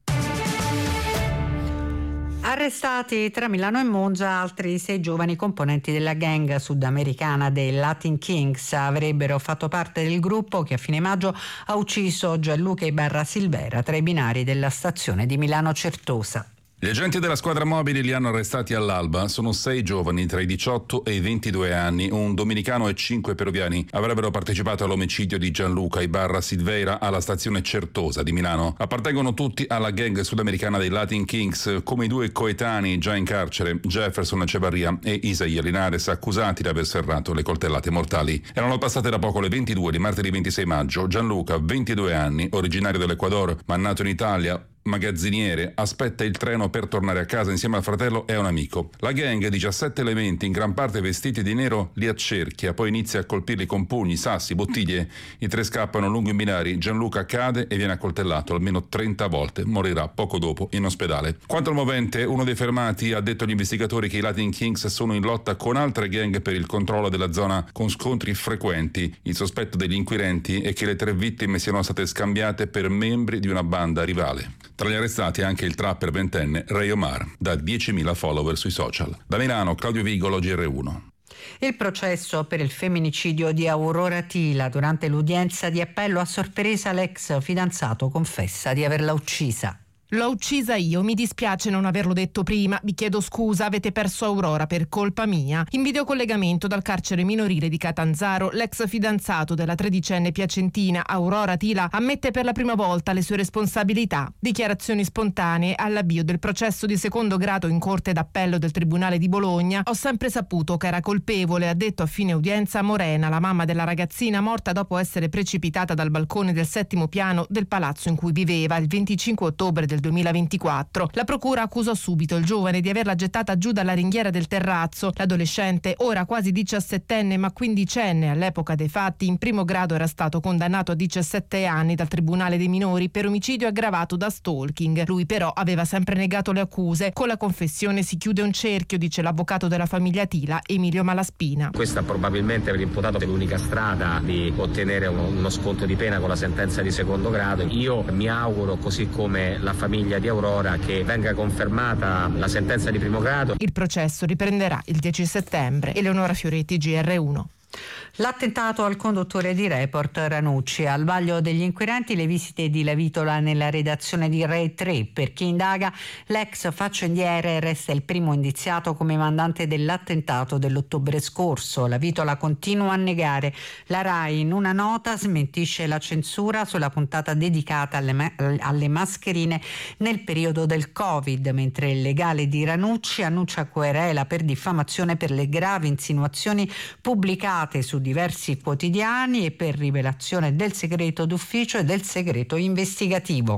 Arrestati tra Milano e Monza altri 6 giovani componenti della gang sudamericana dei Latin Kings. Avrebbero fatto parte del gruppo che a fine maggio ha ucciso Gianluca Ibarra Silvera tra i binari della stazione di Milano Certosa. Gli agenti della squadra mobili li hanno arrestati all'alba. Sono 6 giovani tra i 18 e i 22 anni, un dominicano e 5 peruviani. Avrebbero partecipato all'omicidio di Gianluca Ibarra Silveira alla stazione Certosa di Milano. Appartengono tutti alla gang sudamericana dei Latin Kings, come i 2 coetanei già in carcere, Jefferson Echevarria e Isaia Linares, accusati di aver serrato le coltellate mortali. Erano passate da poco le 22 di martedì 26 maggio. Gianluca, 22 anni, originario dell'Ecuador, ma nato in Italia, magazziniere, aspetta il treno per tornare a casa insieme al fratello e a un amico. La gang, 17 elementi, in gran parte vestiti di nero, li accerchia, poi inizia a colpirli con pugni, sassi, bottiglie. I 3 scappano lungo i binari. Gianluca cade e viene accoltellato almeno 30 volte. Morirà poco dopo in ospedale. Quanto al movente, uno dei fermati ha detto agli investigatori che i Latin Kings sono in lotta con altre gang per il controllo della zona, con scontri frequenti. Il sospetto degli inquirenti è che le 3 vittime siano state scambiate per membri di una banda rivale. Tra gli arrestati anche il trapper ventenne Ray Omar, da 10.000 follower sui social. Da Milano, Claudio Vigolo, GR1. Il processo per il femminicidio di Aurora Tila. Durante l'udienza di appello a sorpresa l'ex fidanzato confessa di averla uccisa. L'ho uccisa io, mi dispiace non averlo detto prima, vi chiedo scusa, avete perso Aurora per colpa mia. In videocollegamento dal carcere minorile di Catanzaro, l'ex fidanzato della 13enne piacentina Aurora Tila ammette per la prima volta le sue responsabilità. Dichiarazioni spontanee all'avvio del processo di secondo grado in corte d'appello del Tribunale di Bologna. Ho sempre saputo che era colpevole, ha detto a fine udienza Morena, la mamma della ragazzina morta dopo essere precipitata dal balcone del 7° piano del palazzo in cui viveva il 25 ottobre del 2024. La procura accusò subito il giovane di averla gettata giù dalla ringhiera del terrazzo. L'adolescente, ora quasi 17enne ma quindicenne all'epoca dei fatti, in primo grado era stato condannato a 17 anni dal Tribunale dei minori per omicidio aggravato da stalking. Lui però aveva sempre negato le accuse. Con la confessione si chiude un cerchio, dice l'avvocato della famiglia Tila, Emilio Malaspina. Questa probabilmente per l'imputato è l'unica strada di ottenere uno sconto di pena con la sentenza di secondo grado. Io mi auguro, così come la famiglia di Aurora, che venga confermata la sentenza di primo grado. Il processo riprenderà il 10 settembre. Eleonora Fioretti, GR1. L'attentato al conduttore di Report Ranucci. Al vaglio degli inquirenti le visite di Lavitola nella redazione di Rai 3. Per chi indaga, l'ex faccendiere resta il primo indiziato come mandante dell'attentato dell'ottobre scorso. Lavitola continua a negare. La Rai in una nota smentisce la censura sulla puntata dedicata alle mascherine nel periodo del Covid, mentre il legale di Ranucci annuncia querela per diffamazione per le gravi insinuazioni pubblicate su diversi quotidiani e per rivelazione del segreto d'ufficio e del segreto investigativo.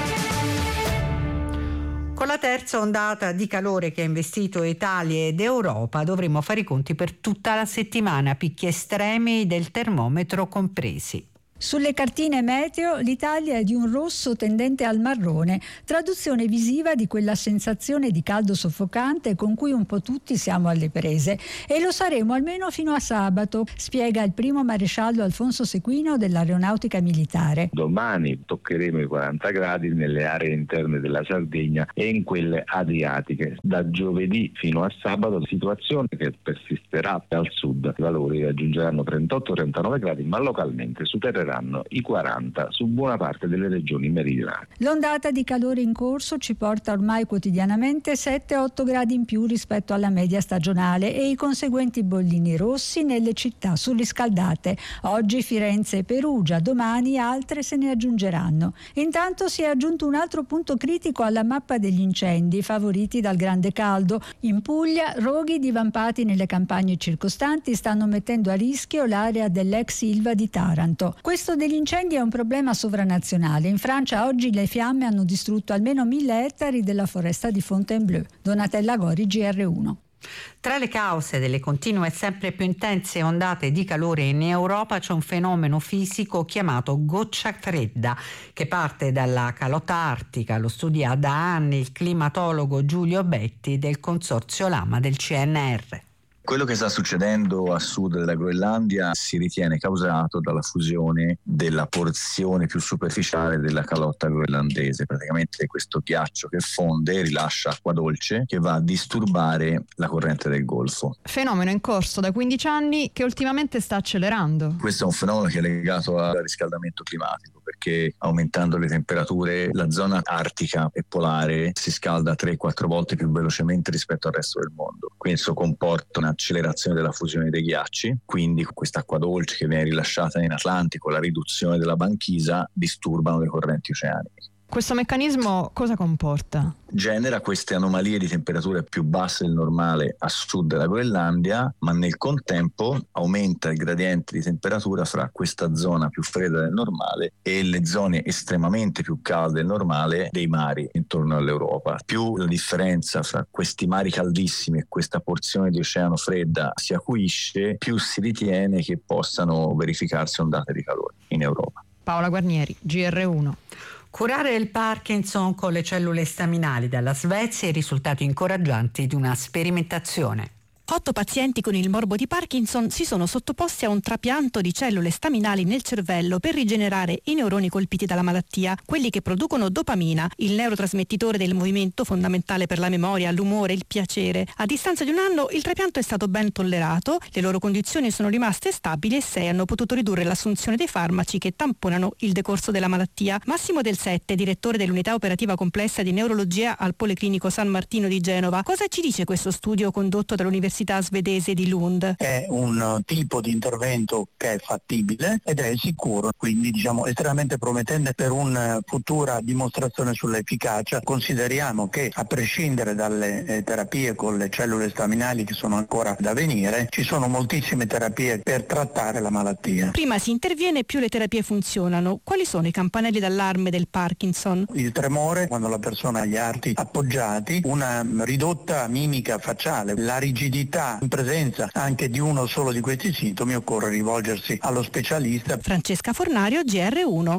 Con la terza ondata di calore che ha investito Italia ed Europa dovremo fare i conti per tutta la settimana, picchi estremi del termometro compresi. Sulle cartine meteo l'Italia è di un rosso tendente al marrone, traduzione visiva di quella sensazione di caldo soffocante con cui un po' tutti siamo alle prese, e lo saremo almeno fino a sabato, spiega il primo maresciallo Alfonso Sequino dell'Aeronautica Militare. Domani toccheremo i 40 gradi nelle aree interne della Sardegna e in quelle adriatiche. Da giovedì fino a sabato situazione che persisterà al sud, i valori raggiungeranno 38-39 gradi ma localmente supereranno i 40 su buona parte delle regioni meridionali. L'ondata di calore in corso ci porta ormai quotidianamente 7-8 gradi in più rispetto alla media stagionale e i conseguenti bollini rossi nelle città surriscaldate. Oggi Firenze e Perugia, domani altre se ne aggiungeranno. Intanto si è aggiunto un altro punto critico alla mappa degli incendi favoriti dal grande caldo. In Puglia roghi divampati nelle campagne circostanti stanno mettendo a rischio l'area dell'ex Ilva di Taranto. Questo degli incendi è un problema sovranazionale. In Francia oggi le fiamme hanno distrutto almeno 1000 ettari della foresta di Fontainebleau. Donatella Gori, GR1. Tra le cause delle continue e sempre più intense ondate di calore in Europa c'è un fenomeno fisico chiamato goccia fredda che parte dalla calotta artica. Lo studia da anni il climatologo Giulio Betti del Consorzio Lama del CNR. Quello che sta succedendo a sud della Groenlandia si ritiene causato dalla fusione della porzione più superficiale della calotta groenlandese. Praticamente questo ghiaccio che fonde rilascia acqua dolce che va a disturbare la corrente del Golfo. Fenomeno in corso da 15 anni che ultimamente sta accelerando. Questo è un fenomeno che è legato al riscaldamento climatico, perché aumentando le temperature la zona artica e polare si scalda 3-4 volte più velocemente rispetto al resto del mondo. Questo comporta un'accelerazione della fusione dei ghiacci, quindi quest'acqua dolce che viene rilasciata in Atlantico, la riduzione della banchisa, disturbano le correnti oceaniche. Questo meccanismo cosa comporta? Genera queste anomalie di temperature più basse del normale a sud della Groenlandia, ma nel contempo aumenta il gradiente di temperatura fra questa zona più fredda del normale e le zone estremamente più calde del normale dei mari intorno all'Europa. Più la differenza fra questi mari caldissimi e questa porzione di oceano fredda si acuisce, più si ritiene che possano verificarsi ondate di calore in Europa. Paola Guarnieri, GR1. Curare il Parkinson con le cellule staminali dalla Svezia e i risultati incoraggianti di una sperimentazione. 8 pazienti con il morbo di Parkinson si sono sottoposti a un trapianto di cellule staminali nel cervello per rigenerare i neuroni colpiti dalla malattia, quelli che producono dopamina, il neurotrasmettitore del movimento fondamentale per la memoria, l'umore, il piacere. A distanza di un anno il trapianto è stato ben tollerato, le loro condizioni sono rimaste stabili e 6 hanno potuto ridurre l'assunzione dei farmaci che tamponano il decorso della malattia. Massimo Del Sette, direttore dell'unità operativa complessa di neurologia al Policlinico San Martino di Genova. Cosa ci dice questo studio condotto dall'Università svedese di Lund? È un tipo di intervento che è fattibile ed è sicuro, quindi estremamente promettente per una futura dimostrazione sull'efficacia. Consideriamo che a prescindere dalle terapie con le cellule staminali che sono ancora da venire, ci sono moltissime terapie per trattare la malattia. Prima si interviene, più le terapie funzionano. Quali sono i campanelli d'allarme del Parkinson? Il tremore quando la persona ha gli arti appoggiati, una ridotta mimica facciale, la rigidità in presenza anche di uno solo di questi sintomi, occorre rivolgersi allo specialista. Francesca Fornario, GR1.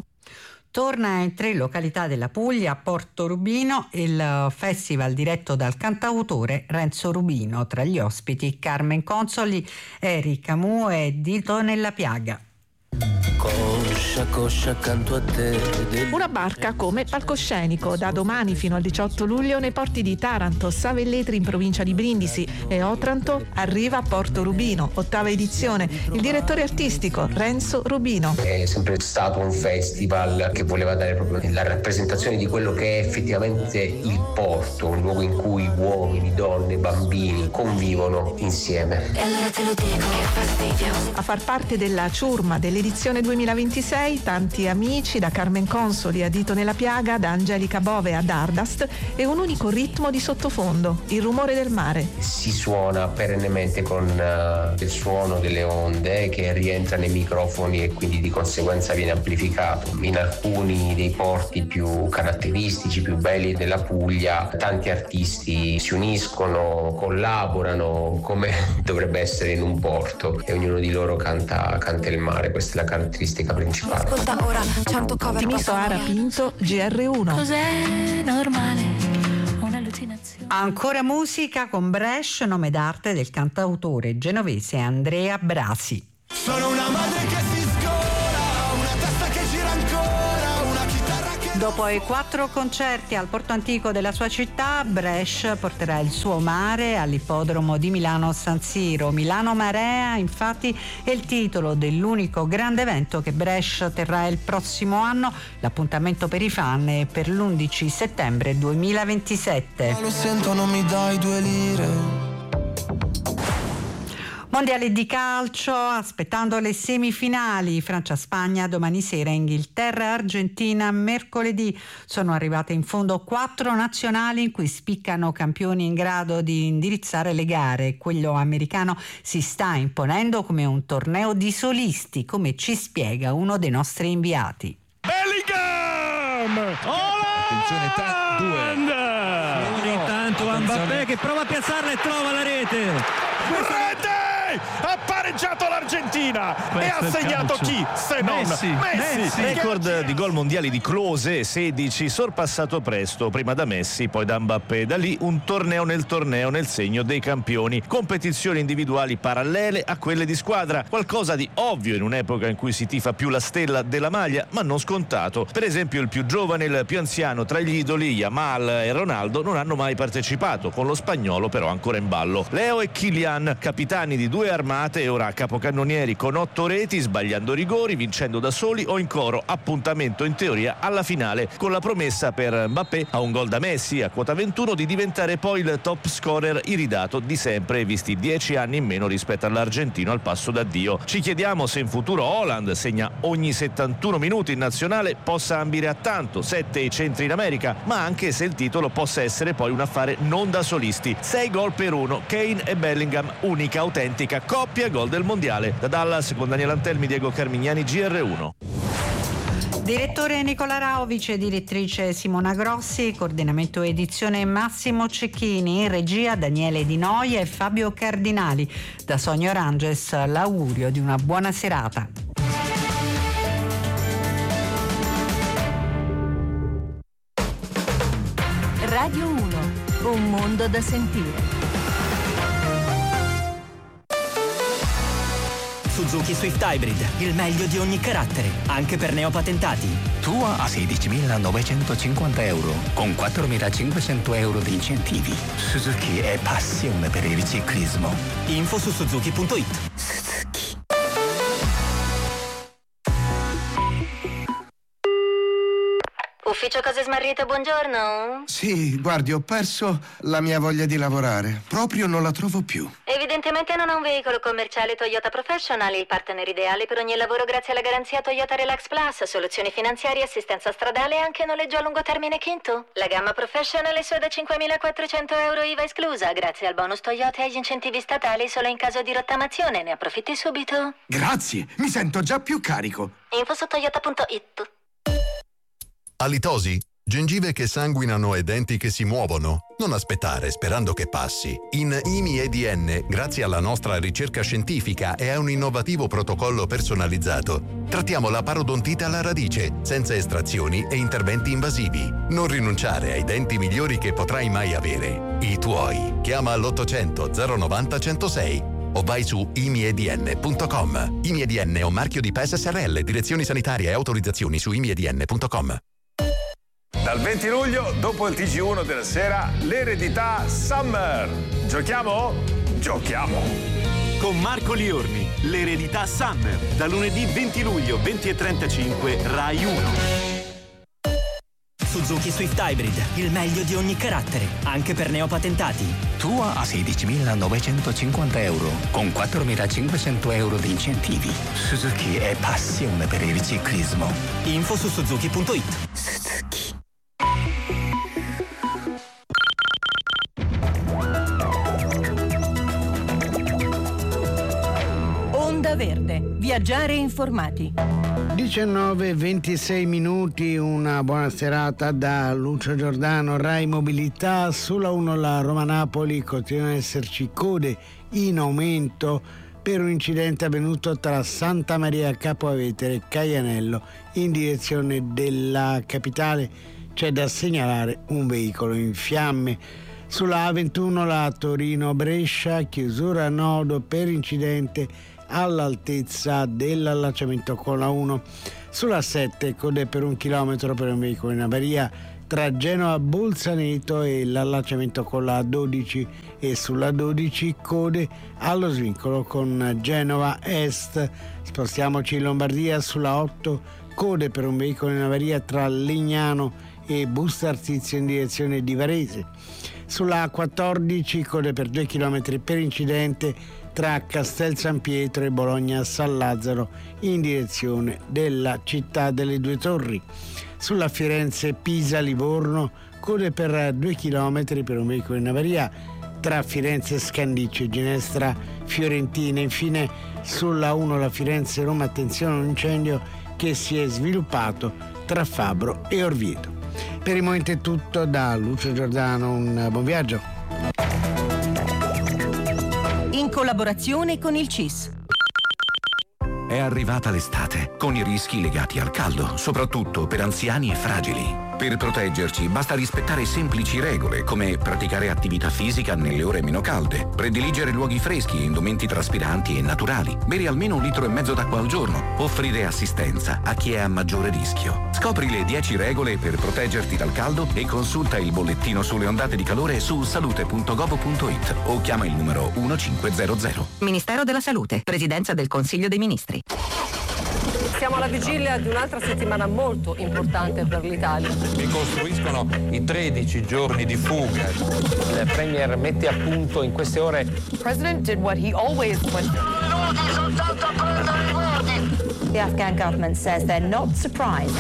Torna in 3 località della Puglia, a Porto Rubino, il festival diretto dal cantautore Renzo Rubino. Tra gli ospiti Carmen Consoli, Eric Camus e Dito nella piaga. coscia a coscia accanto a te. Una barca come palcoscenico da domani fino al 18 luglio nei porti di Taranto, Savelletri in provincia di Brindisi e Otranto arriva a Porto Rubino, 8ª edizione. Il direttore artistico Renzo Rubino. È sempre stato un festival che voleva dare proprio la rappresentazione di quello che è effettivamente il porto, un luogo in cui uomini, donne, bambini convivono insieme. E allora te lo dico, che fastidio. A far parte della ciurma dell'edizione 2026 tanti amici, da Carmen Consoli a Dito nella piaga, da Angelica Bove a Dardust, e un unico ritmo di sottofondo, il rumore del mare. Si suona perennemente con il suono delle onde che rientra nei microfoni e quindi di conseguenza viene amplificato. In alcuni dei porti più caratteristici, più belli della Puglia, tanti artisti si uniscono, collaborano come dovrebbe essere in un porto e ognuno di loro canta il mare. Questa è la caratteristica principale. Ascolta ora 100 cover. Timiso Ara Pinto, GR1. Cos'è normale? Un'allucinazione. Ancora musica con Bresh, nome d'arte del cantautore genovese Andrea Brasi. Sono una madre che si scola, una testa che gira ancora, una chitarra che... Dopo i 4 concerti al porto antico della sua città, Bresh porterà il suo mare all'ippodromo di Milano San Siro. Milano Marea, infatti, è il titolo dell'unico grande evento che Bresh terrà il prossimo anno. L'appuntamento per i fan è per l'11 settembre 2027. Lo sento, non mi dai 2 lire. Mondiale di calcio, aspettando le semifinali, Francia-Spagna domani sera, Inghilterra-Argentina mercoledì. Sono arrivate in fondo 4 nazionali in cui spiccano campioni in grado di indirizzare le gare. Quello americano si sta imponendo come un torneo di solisti, come ci spiega uno dei nostri inviati. Bellingham! Attenzione, 2. Intanto Mbappé che prova a piazzarla e trova la rete. Ha pareggiato l'Argentina. Questo e ha segnato chi se non Messi. Record di gol mondiali di Klose, 16, sorpassato presto, prima da Messi, poi da Mbappé. Da lì un torneo nel segno dei campioni. Competizioni individuali parallele a quelle di squadra, qualcosa di ovvio in un'epoca in cui si tifa più la stella della maglia, ma non scontato. Per esempio il più giovane e il più anziano tra gli idoli, Yamal e Ronaldo, non hanno mai partecipato, con lo spagnolo però ancora in ballo. Leo e Kylian, capitani di 2 armate e ora capocannonieri con 8 reti, sbagliando rigori, vincendo da soli o in coro. Appuntamento in teoria alla finale, con la promessa per Mbappé, a un gol da Messi a quota 21, di diventare poi il top scorer iridato di sempre, visti 10 anni in meno rispetto all'argentino al passo d'addio. Ci chiediamo se in futuro Haaland segna ogni 71 minuti in nazionale possa ambire a tanto, 7 i centri in America, ma anche se il titolo possa essere poi un affare non da solisti. 6 gol per 1, Kane e Bellingham, unica autentica coppia gol del mondiale. Da Dallas con Daniele Antelmi, Diego Carmignani, GR1. Direttore Nicola Raovic, direttrice Simona Grossi, coordinamento edizione Massimo Cecchini, in regia Daniele Di Noia e Fabio Cardinali. Da Sonia Oranges l'augurio di una buona serata. Radio 1, un mondo da sentire. Suzuki Swift Hybrid, il meglio di ogni carattere, anche per neopatentati. Tua a 16.950 euro, con 4.500 euro di incentivi. Suzuki è passione per il ciclismo. Info su suzuki.it. Suzuki. Ufficio Cose Smarrite, buongiorno. Sì, guardi, ho perso la mia voglia di lavorare. Proprio non la trovo più. Evidentemente non ha un veicolo commerciale Toyota Professional, il partner ideale per ogni lavoro grazie alla garanzia Toyota Relax Plus, soluzioni finanziarie, assistenza stradale e anche noleggio a lungo termine Kinto. La gamma Professional è solo da 5.400 euro IVA esclusa, grazie al bonus Toyota e agli incentivi statali solo in caso di rottamazione. Ne approfitti subito. Grazie, mi sento già più carico. Info su toyota.it. Alitosi? Gengive che sanguinano e denti che si muovono? Non aspettare sperando che passi. In IMI-EDN, grazie alla nostra ricerca scientifica e a un innovativo protocollo personalizzato, trattiamo la parodontite alla radice, senza estrazioni e interventi invasivi. Non rinunciare ai denti migliori che potrai mai avere. I tuoi. Chiama all'800 090 106. o vai su imiedn.com. IMIEDN è un marchio di PES SRL, direzioni sanitarie e autorizzazioni su imiedn.com. Dal 20 luglio, dopo il TG1 della sera, l'eredità Summer. Giochiamo? Giochiamo! Con Marco Liorni, l'eredità Summer, da lunedì 20 luglio 20:35 Rai 1. Suzuki Swift Hybrid, il meglio di ogni carattere, anche per neopatentati. Tua a 16.950 euro, con 4.500 euro di incentivi. Suzuki è passione per il ciclismo. Info su suzuki.it. Suzuki. Onda Verde, viaggiare informati. 19:26 minuti, una buona serata da Lucio Giordano, Rai Mobilità. Sulla 1 la Roma-Napoli continuano ad esserci code in aumento per un incidente avvenuto tra Santa Maria Capo Avetere e Caianello in direzione della capitale. C'è da segnalare un veicolo in fiamme. Sulla A21 la Torino-Brescia, chiusura a nodo per incidente all'altezza dell'allacciamento con la 1. Sulla 7 code per 1 chilometro per un veicolo in avaria tra Genova Bolzaneto e l'allacciamento con la 12, e sulla 12 code allo svincolo con Genova Est. Spostiamoci in Lombardia, sulla 8 code per un veicolo in avaria tra Legnano e Busto Arsizio in direzione di Varese. Sulla 14 code per 2 chilometri per incidente tra Castel San Pietro e Bologna San Lazzaro in direzione della città delle Due Torri. Sulla Firenze-Pisa-Livorno code per 2 chilometri per un veicolo in avaria tra Firenze Scandiccio e Ginestra Fiorentina. Infine sulla 1 la Firenze-Roma, attenzione a un incendio che si è sviluppato tra Fabro e Orvieto. Per il momento è tutto da Lucio Giordano, un buon viaggio. In collaborazione con il CIS. È arrivata l'estate, con i rischi legati al caldo, soprattutto per anziani e fragili. Per proteggerci basta rispettare semplici regole, come praticare attività fisica nelle ore meno calde, prediligere luoghi freschi, indumenti traspiranti e naturali, bere almeno 1,5 litri d'acqua al giorno, offrire assistenza a chi è a maggiore rischio. Scopri le 10 regole per proteggerti dal caldo e consulta il bollettino sulle ondate di calore su salute.gov.it o chiama il numero 1500. Ministero della Salute, Presidenza del Consiglio dei Ministri. Siamo alla vigilia di un'altra settimana molto importante per l'Italia. Ricostruiscono i 13 giorni di fuga. Il Premier mette a punto in queste ore. The President did what he always went. The Afghan government says they're not surprised.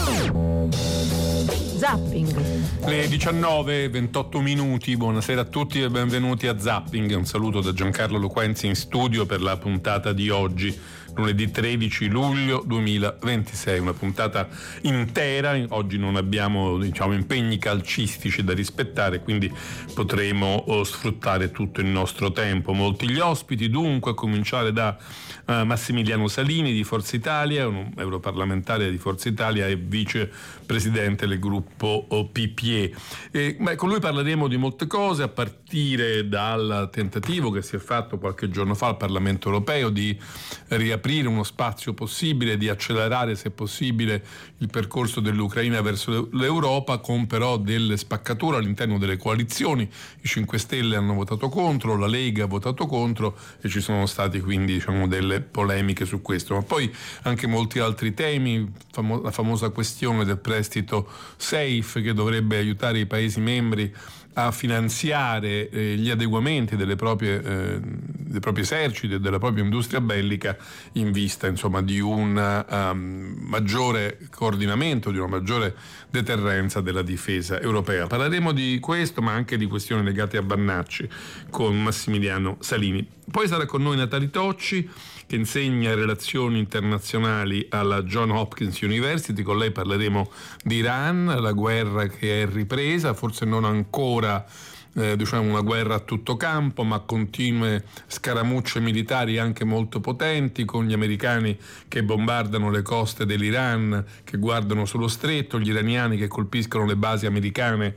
Zapping. Le 19:28 minuti, buonasera a tutti e benvenuti a Zapping. Un saluto da Giancarlo Loquenzi in studio per la puntata di oggi, lunedì 13 luglio 2026, una puntata intera. Oggi non abbiamo impegni calcistici da rispettare, quindi potremo sfruttare tutto il nostro tempo. Molti gli ospiti, dunque, a cominciare da Massimiliano Salini di Forza Italia, un europarlamentare di Forza Italia e vicepresidente del gruppo PPE. Con lui parleremo di molte cose, a partire dal tentativo che si è fatto qualche giorno fa al Parlamento europeo di riaprire uno spazio possibile, di accelerare se possibile il percorso dell'Ucraina verso l'Europa, con però delle spaccature all'interno delle coalizioni. I 5 Stelle hanno votato contro, la Lega ha votato contro e ci sono stati quindi delle polemiche su questo, ma poi anche molti altri temi, la famosa questione del prestito SAFE che dovrebbe aiutare i Paesi membri a finanziare gli adeguamenti dei propri eserciti e della propria industria bellica in vista di un maggiore coordinamento, di una maggiore deterrenza della difesa europea. Parleremo di questo, ma anche di questioni legate a Vannacci con Massimiliano Salini. Poi sarà con noi Natali Tocci, che insegna relazioni internazionali alla Johns Hopkins University. Con lei parleremo di Iran, la guerra che è ripresa, forse non ancora una guerra a tutto campo, ma continue scaramucce militari anche molto potenti, con gli americani che bombardano le coste dell'Iran, che guardano sullo stretto, gli iraniani che colpiscono le basi americane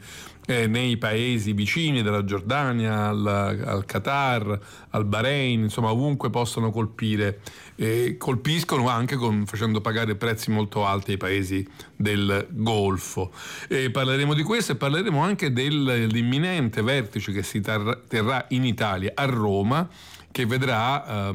nei paesi vicini, dalla Giordania al Qatar, al Bahrain, insomma ovunque possono colpire, colpiscono anche facendo pagare prezzi molto alti ai paesi del Golfo. Parleremo di questo e parleremo anche dell'imminente vertice che si terrà in Italia, a Roma, che vedrà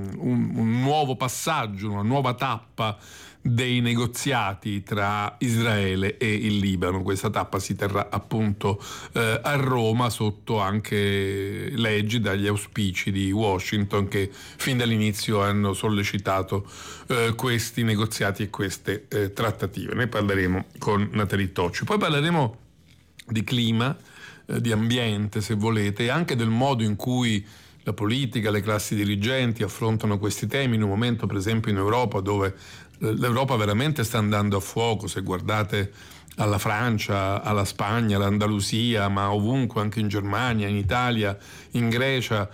un nuovo passaggio, una nuova tappa dei negoziati tra Israele e il Libano. Questa tappa si terrà appunto a Roma, sotto anche leggi dagli auspici di Washington, che fin dall'inizio hanno sollecitato questi negoziati e queste trattative. Ne parleremo con Nathalie Tocci. Poi parleremo di clima, di ambiente, se volete, e anche del modo in cui la politica, le classi dirigenti affrontano questi temi in un momento, per esempio, in Europa, dove l'Europa veramente sta andando a fuoco. Se guardate alla Francia, alla Spagna, all'Andalusia, ma ovunque, anche in Germania, in Italia, in Grecia,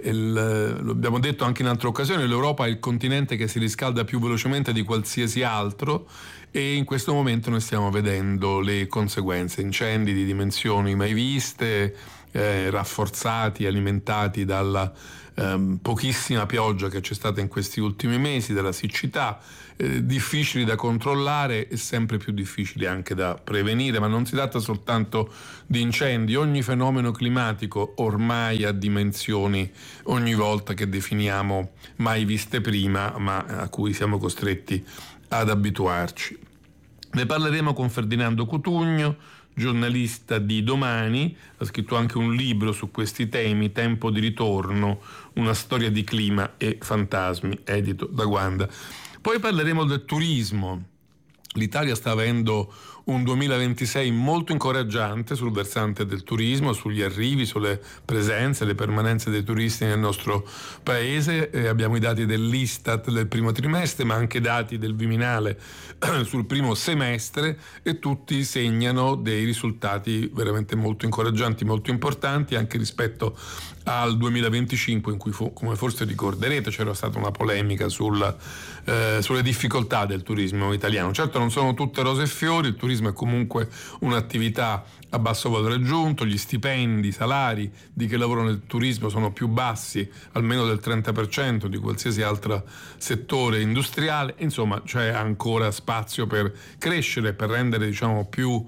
lo abbiamo detto anche in altre occasioni, l'Europa è il continente che si riscalda più velocemente di qualsiasi altro, e in questo momento noi stiamo vedendo le conseguenze: incendi di dimensioni mai viste, rafforzati, alimentati dalla pochissima pioggia che c'è stata in questi ultimi mesi, dalla siccità, difficili da controllare e sempre più difficili anche da prevenire. Ma non si tratta soltanto di incendi, ogni fenomeno climatico ormai ha dimensioni ogni volta che definiamo mai viste prima, ma a cui siamo costretti ad abituarci. Ne parleremo con Ferdinando Cutugno, giornalista di Domani, ha scritto anche un libro su questi temi, Tempo di ritorno, una storia di clima e fantasmi, edito da Guanda. Poi parleremo del turismo. L'Italia sta avendo un 2026 molto incoraggiante sul versante del turismo, sugli arrivi, sulle presenze, le permanenze dei turisti nel nostro paese. Abbiamo i dati dell'Istat del primo trimestre, ma anche dati del Viminale sul primo semestre, e tutti segnano dei risultati veramente molto incoraggianti, molto importanti, anche rispetto al 2025, in cui come forse ricorderete c'era stata una polemica sulle difficoltà del turismo italiano. Certo, non sono tutte rose e fiori, il turismo è comunque un'attività a basso valore aggiunto, gli stipendi, i salari di chi lavora nel turismo sono più bassi, almeno del 30% di qualsiasi altro settore industriale. Insomma, c'è ancora spazio per crescere, per rendere, diciamo, più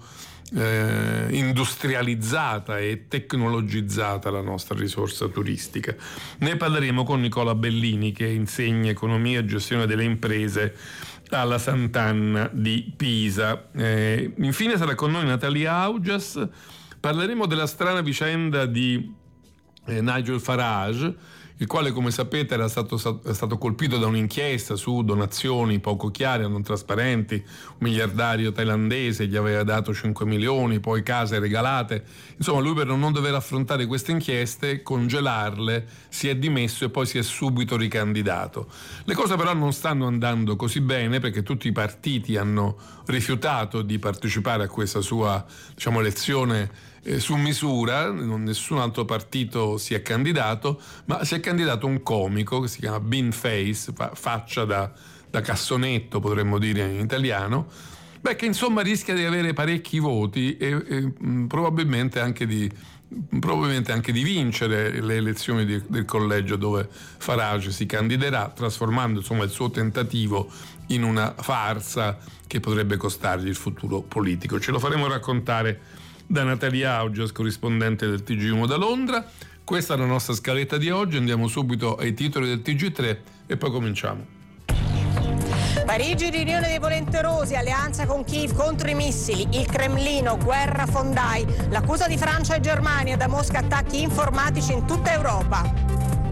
industrializzata e tecnologizzata la nostra risorsa turistica. Ne parleremo con Nicola Bellini, che insegna economia e gestione delle imprese alla Sant'Anna di Pisa. Infine sarà con noi Natalia Augias. Parleremo della strana vicenda di Nigel Farage, il quale, come sapete, era stato colpito da un'inchiesta su donazioni poco chiare, non trasparenti. Un miliardario thailandese gli aveva dato 5 milioni, poi case regalate. Insomma, lui, per non dover affrontare queste inchieste, congelarle, si è dimesso e poi si è subito ricandidato. Le cose però non stanno andando così bene, perché tutti i partiti hanno rifiutato di partecipare a questa sua, diciamo, elezione su misura. Nessun altro partito si è candidato, ma si è candidato un comico che si chiama Bean Face, faccia da cassonetto, potremmo dire in italiano, che insomma rischia di avere parecchi voti e probabilmente anche di vincere le elezioni del collegio dove Farage si candiderà, trasformando, insomma, il suo tentativo in una farsa che potrebbe costargli il futuro politico. Ce lo faremo raccontare da Natalia Augias, corrispondente del TG1 da Londra. Questa è la nostra scaletta di oggi. Andiamo subito ai titoli del TG3 e poi cominciamo. Parigi, riunione dei volenterosi, alleanza con Kiev contro i missili, il Cremlino, guerra fondai, l'accusa di Francia e Germania, da Mosca attacchi informatici in tutta Europa.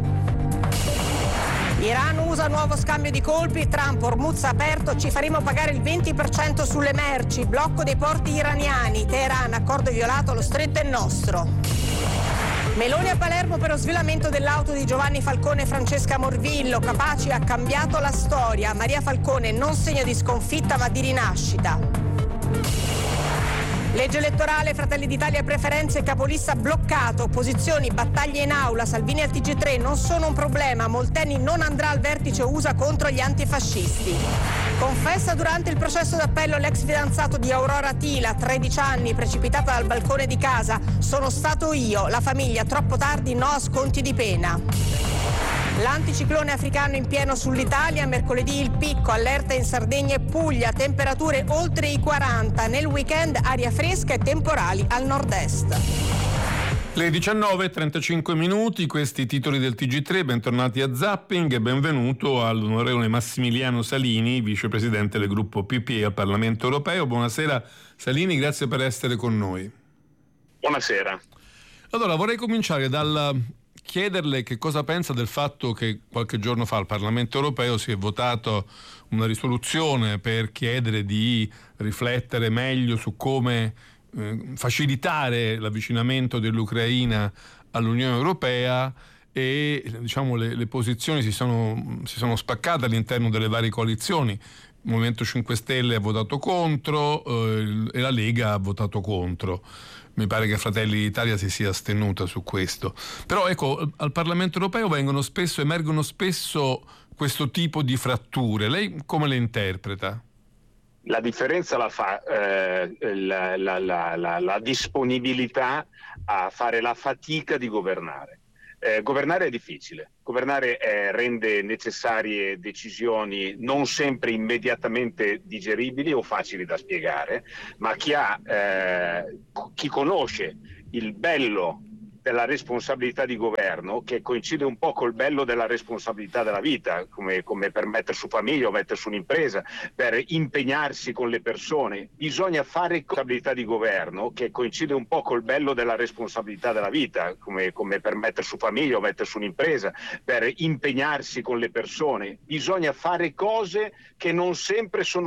Iran usa nuovo scambio di colpi, Trump, Hormuz aperto, ci faremo pagare il 20% sulle merci, blocco dei porti iraniani, Teheran, accordo violato, lo stretto è nostro. Meloni a Palermo per lo sviolamento dell'auto di Giovanni Falcone e Francesca Morvillo, Capaci ha cambiato la storia, Maria Falcone non segno di sconfitta ma di rinascita. Legge elettorale, Fratelli d'Italia preferenze, capolista bloccato, opposizioni, battaglie in aula, Salvini al TG3 non sono un problema, Molteni non andrà al vertice USA contro gli antifascisti. Confessa durante il processo d'appello l'ex fidanzato di Aurora Tila, 13 anni, precipitata dal balcone di casa, sono stato io, la famiglia troppo tardi, no a sconti di pena. L'anticiclone africano in pieno sull'Italia, mercoledì il picco, allerta in Sardegna e Puglia, temperature oltre i 40, nel weekend aria fresca e temporali al nord-est. Le 19:35 minuti, questi titoli del TG3, bentornati a Zapping e benvenuto all'onorevole Massimiliano Salini, vicepresidente del gruppo PPE al Parlamento Europeo. Buonasera Salini, grazie per essere con noi. Buonasera. Allora, vorrei cominciare dal chiederle che cosa pensa del fatto che qualche giorno fa al Parlamento Europeo si è votato una risoluzione per chiedere di riflettere meglio su come facilitare l'avvicinamento dell'Ucraina all'Unione Europea e diciamo le posizioni si sono spaccate all'interno delle varie coalizioni. Il Movimento 5 Stelle ha votato contro e la Lega ha votato contro. Mi pare che Fratelli d'Italia si sia astenuta su questo. Però ecco, al Parlamento Europeo emergono spesso questo tipo di fratture. Lei come le interpreta? La differenza la fa la disponibilità a fare la fatica di governare. Governare è difficile, governare rende necessarie decisioni non sempre immediatamente digeribili o facili da spiegare, ma chi conosce il bello della responsabilità di governo, che coincide un po' col bello della responsabilità della vita, come per mettere su famiglia o mettere su un'impresa, per impegnarsi con le persone. Bisogna fare responsabilità di governo, che coincide un po' col bello della responsabilità della vita, come per mettere su famiglia o mettere su un'impresa, per impegnarsi con le persone. Bisogna fare cose che non sempre sono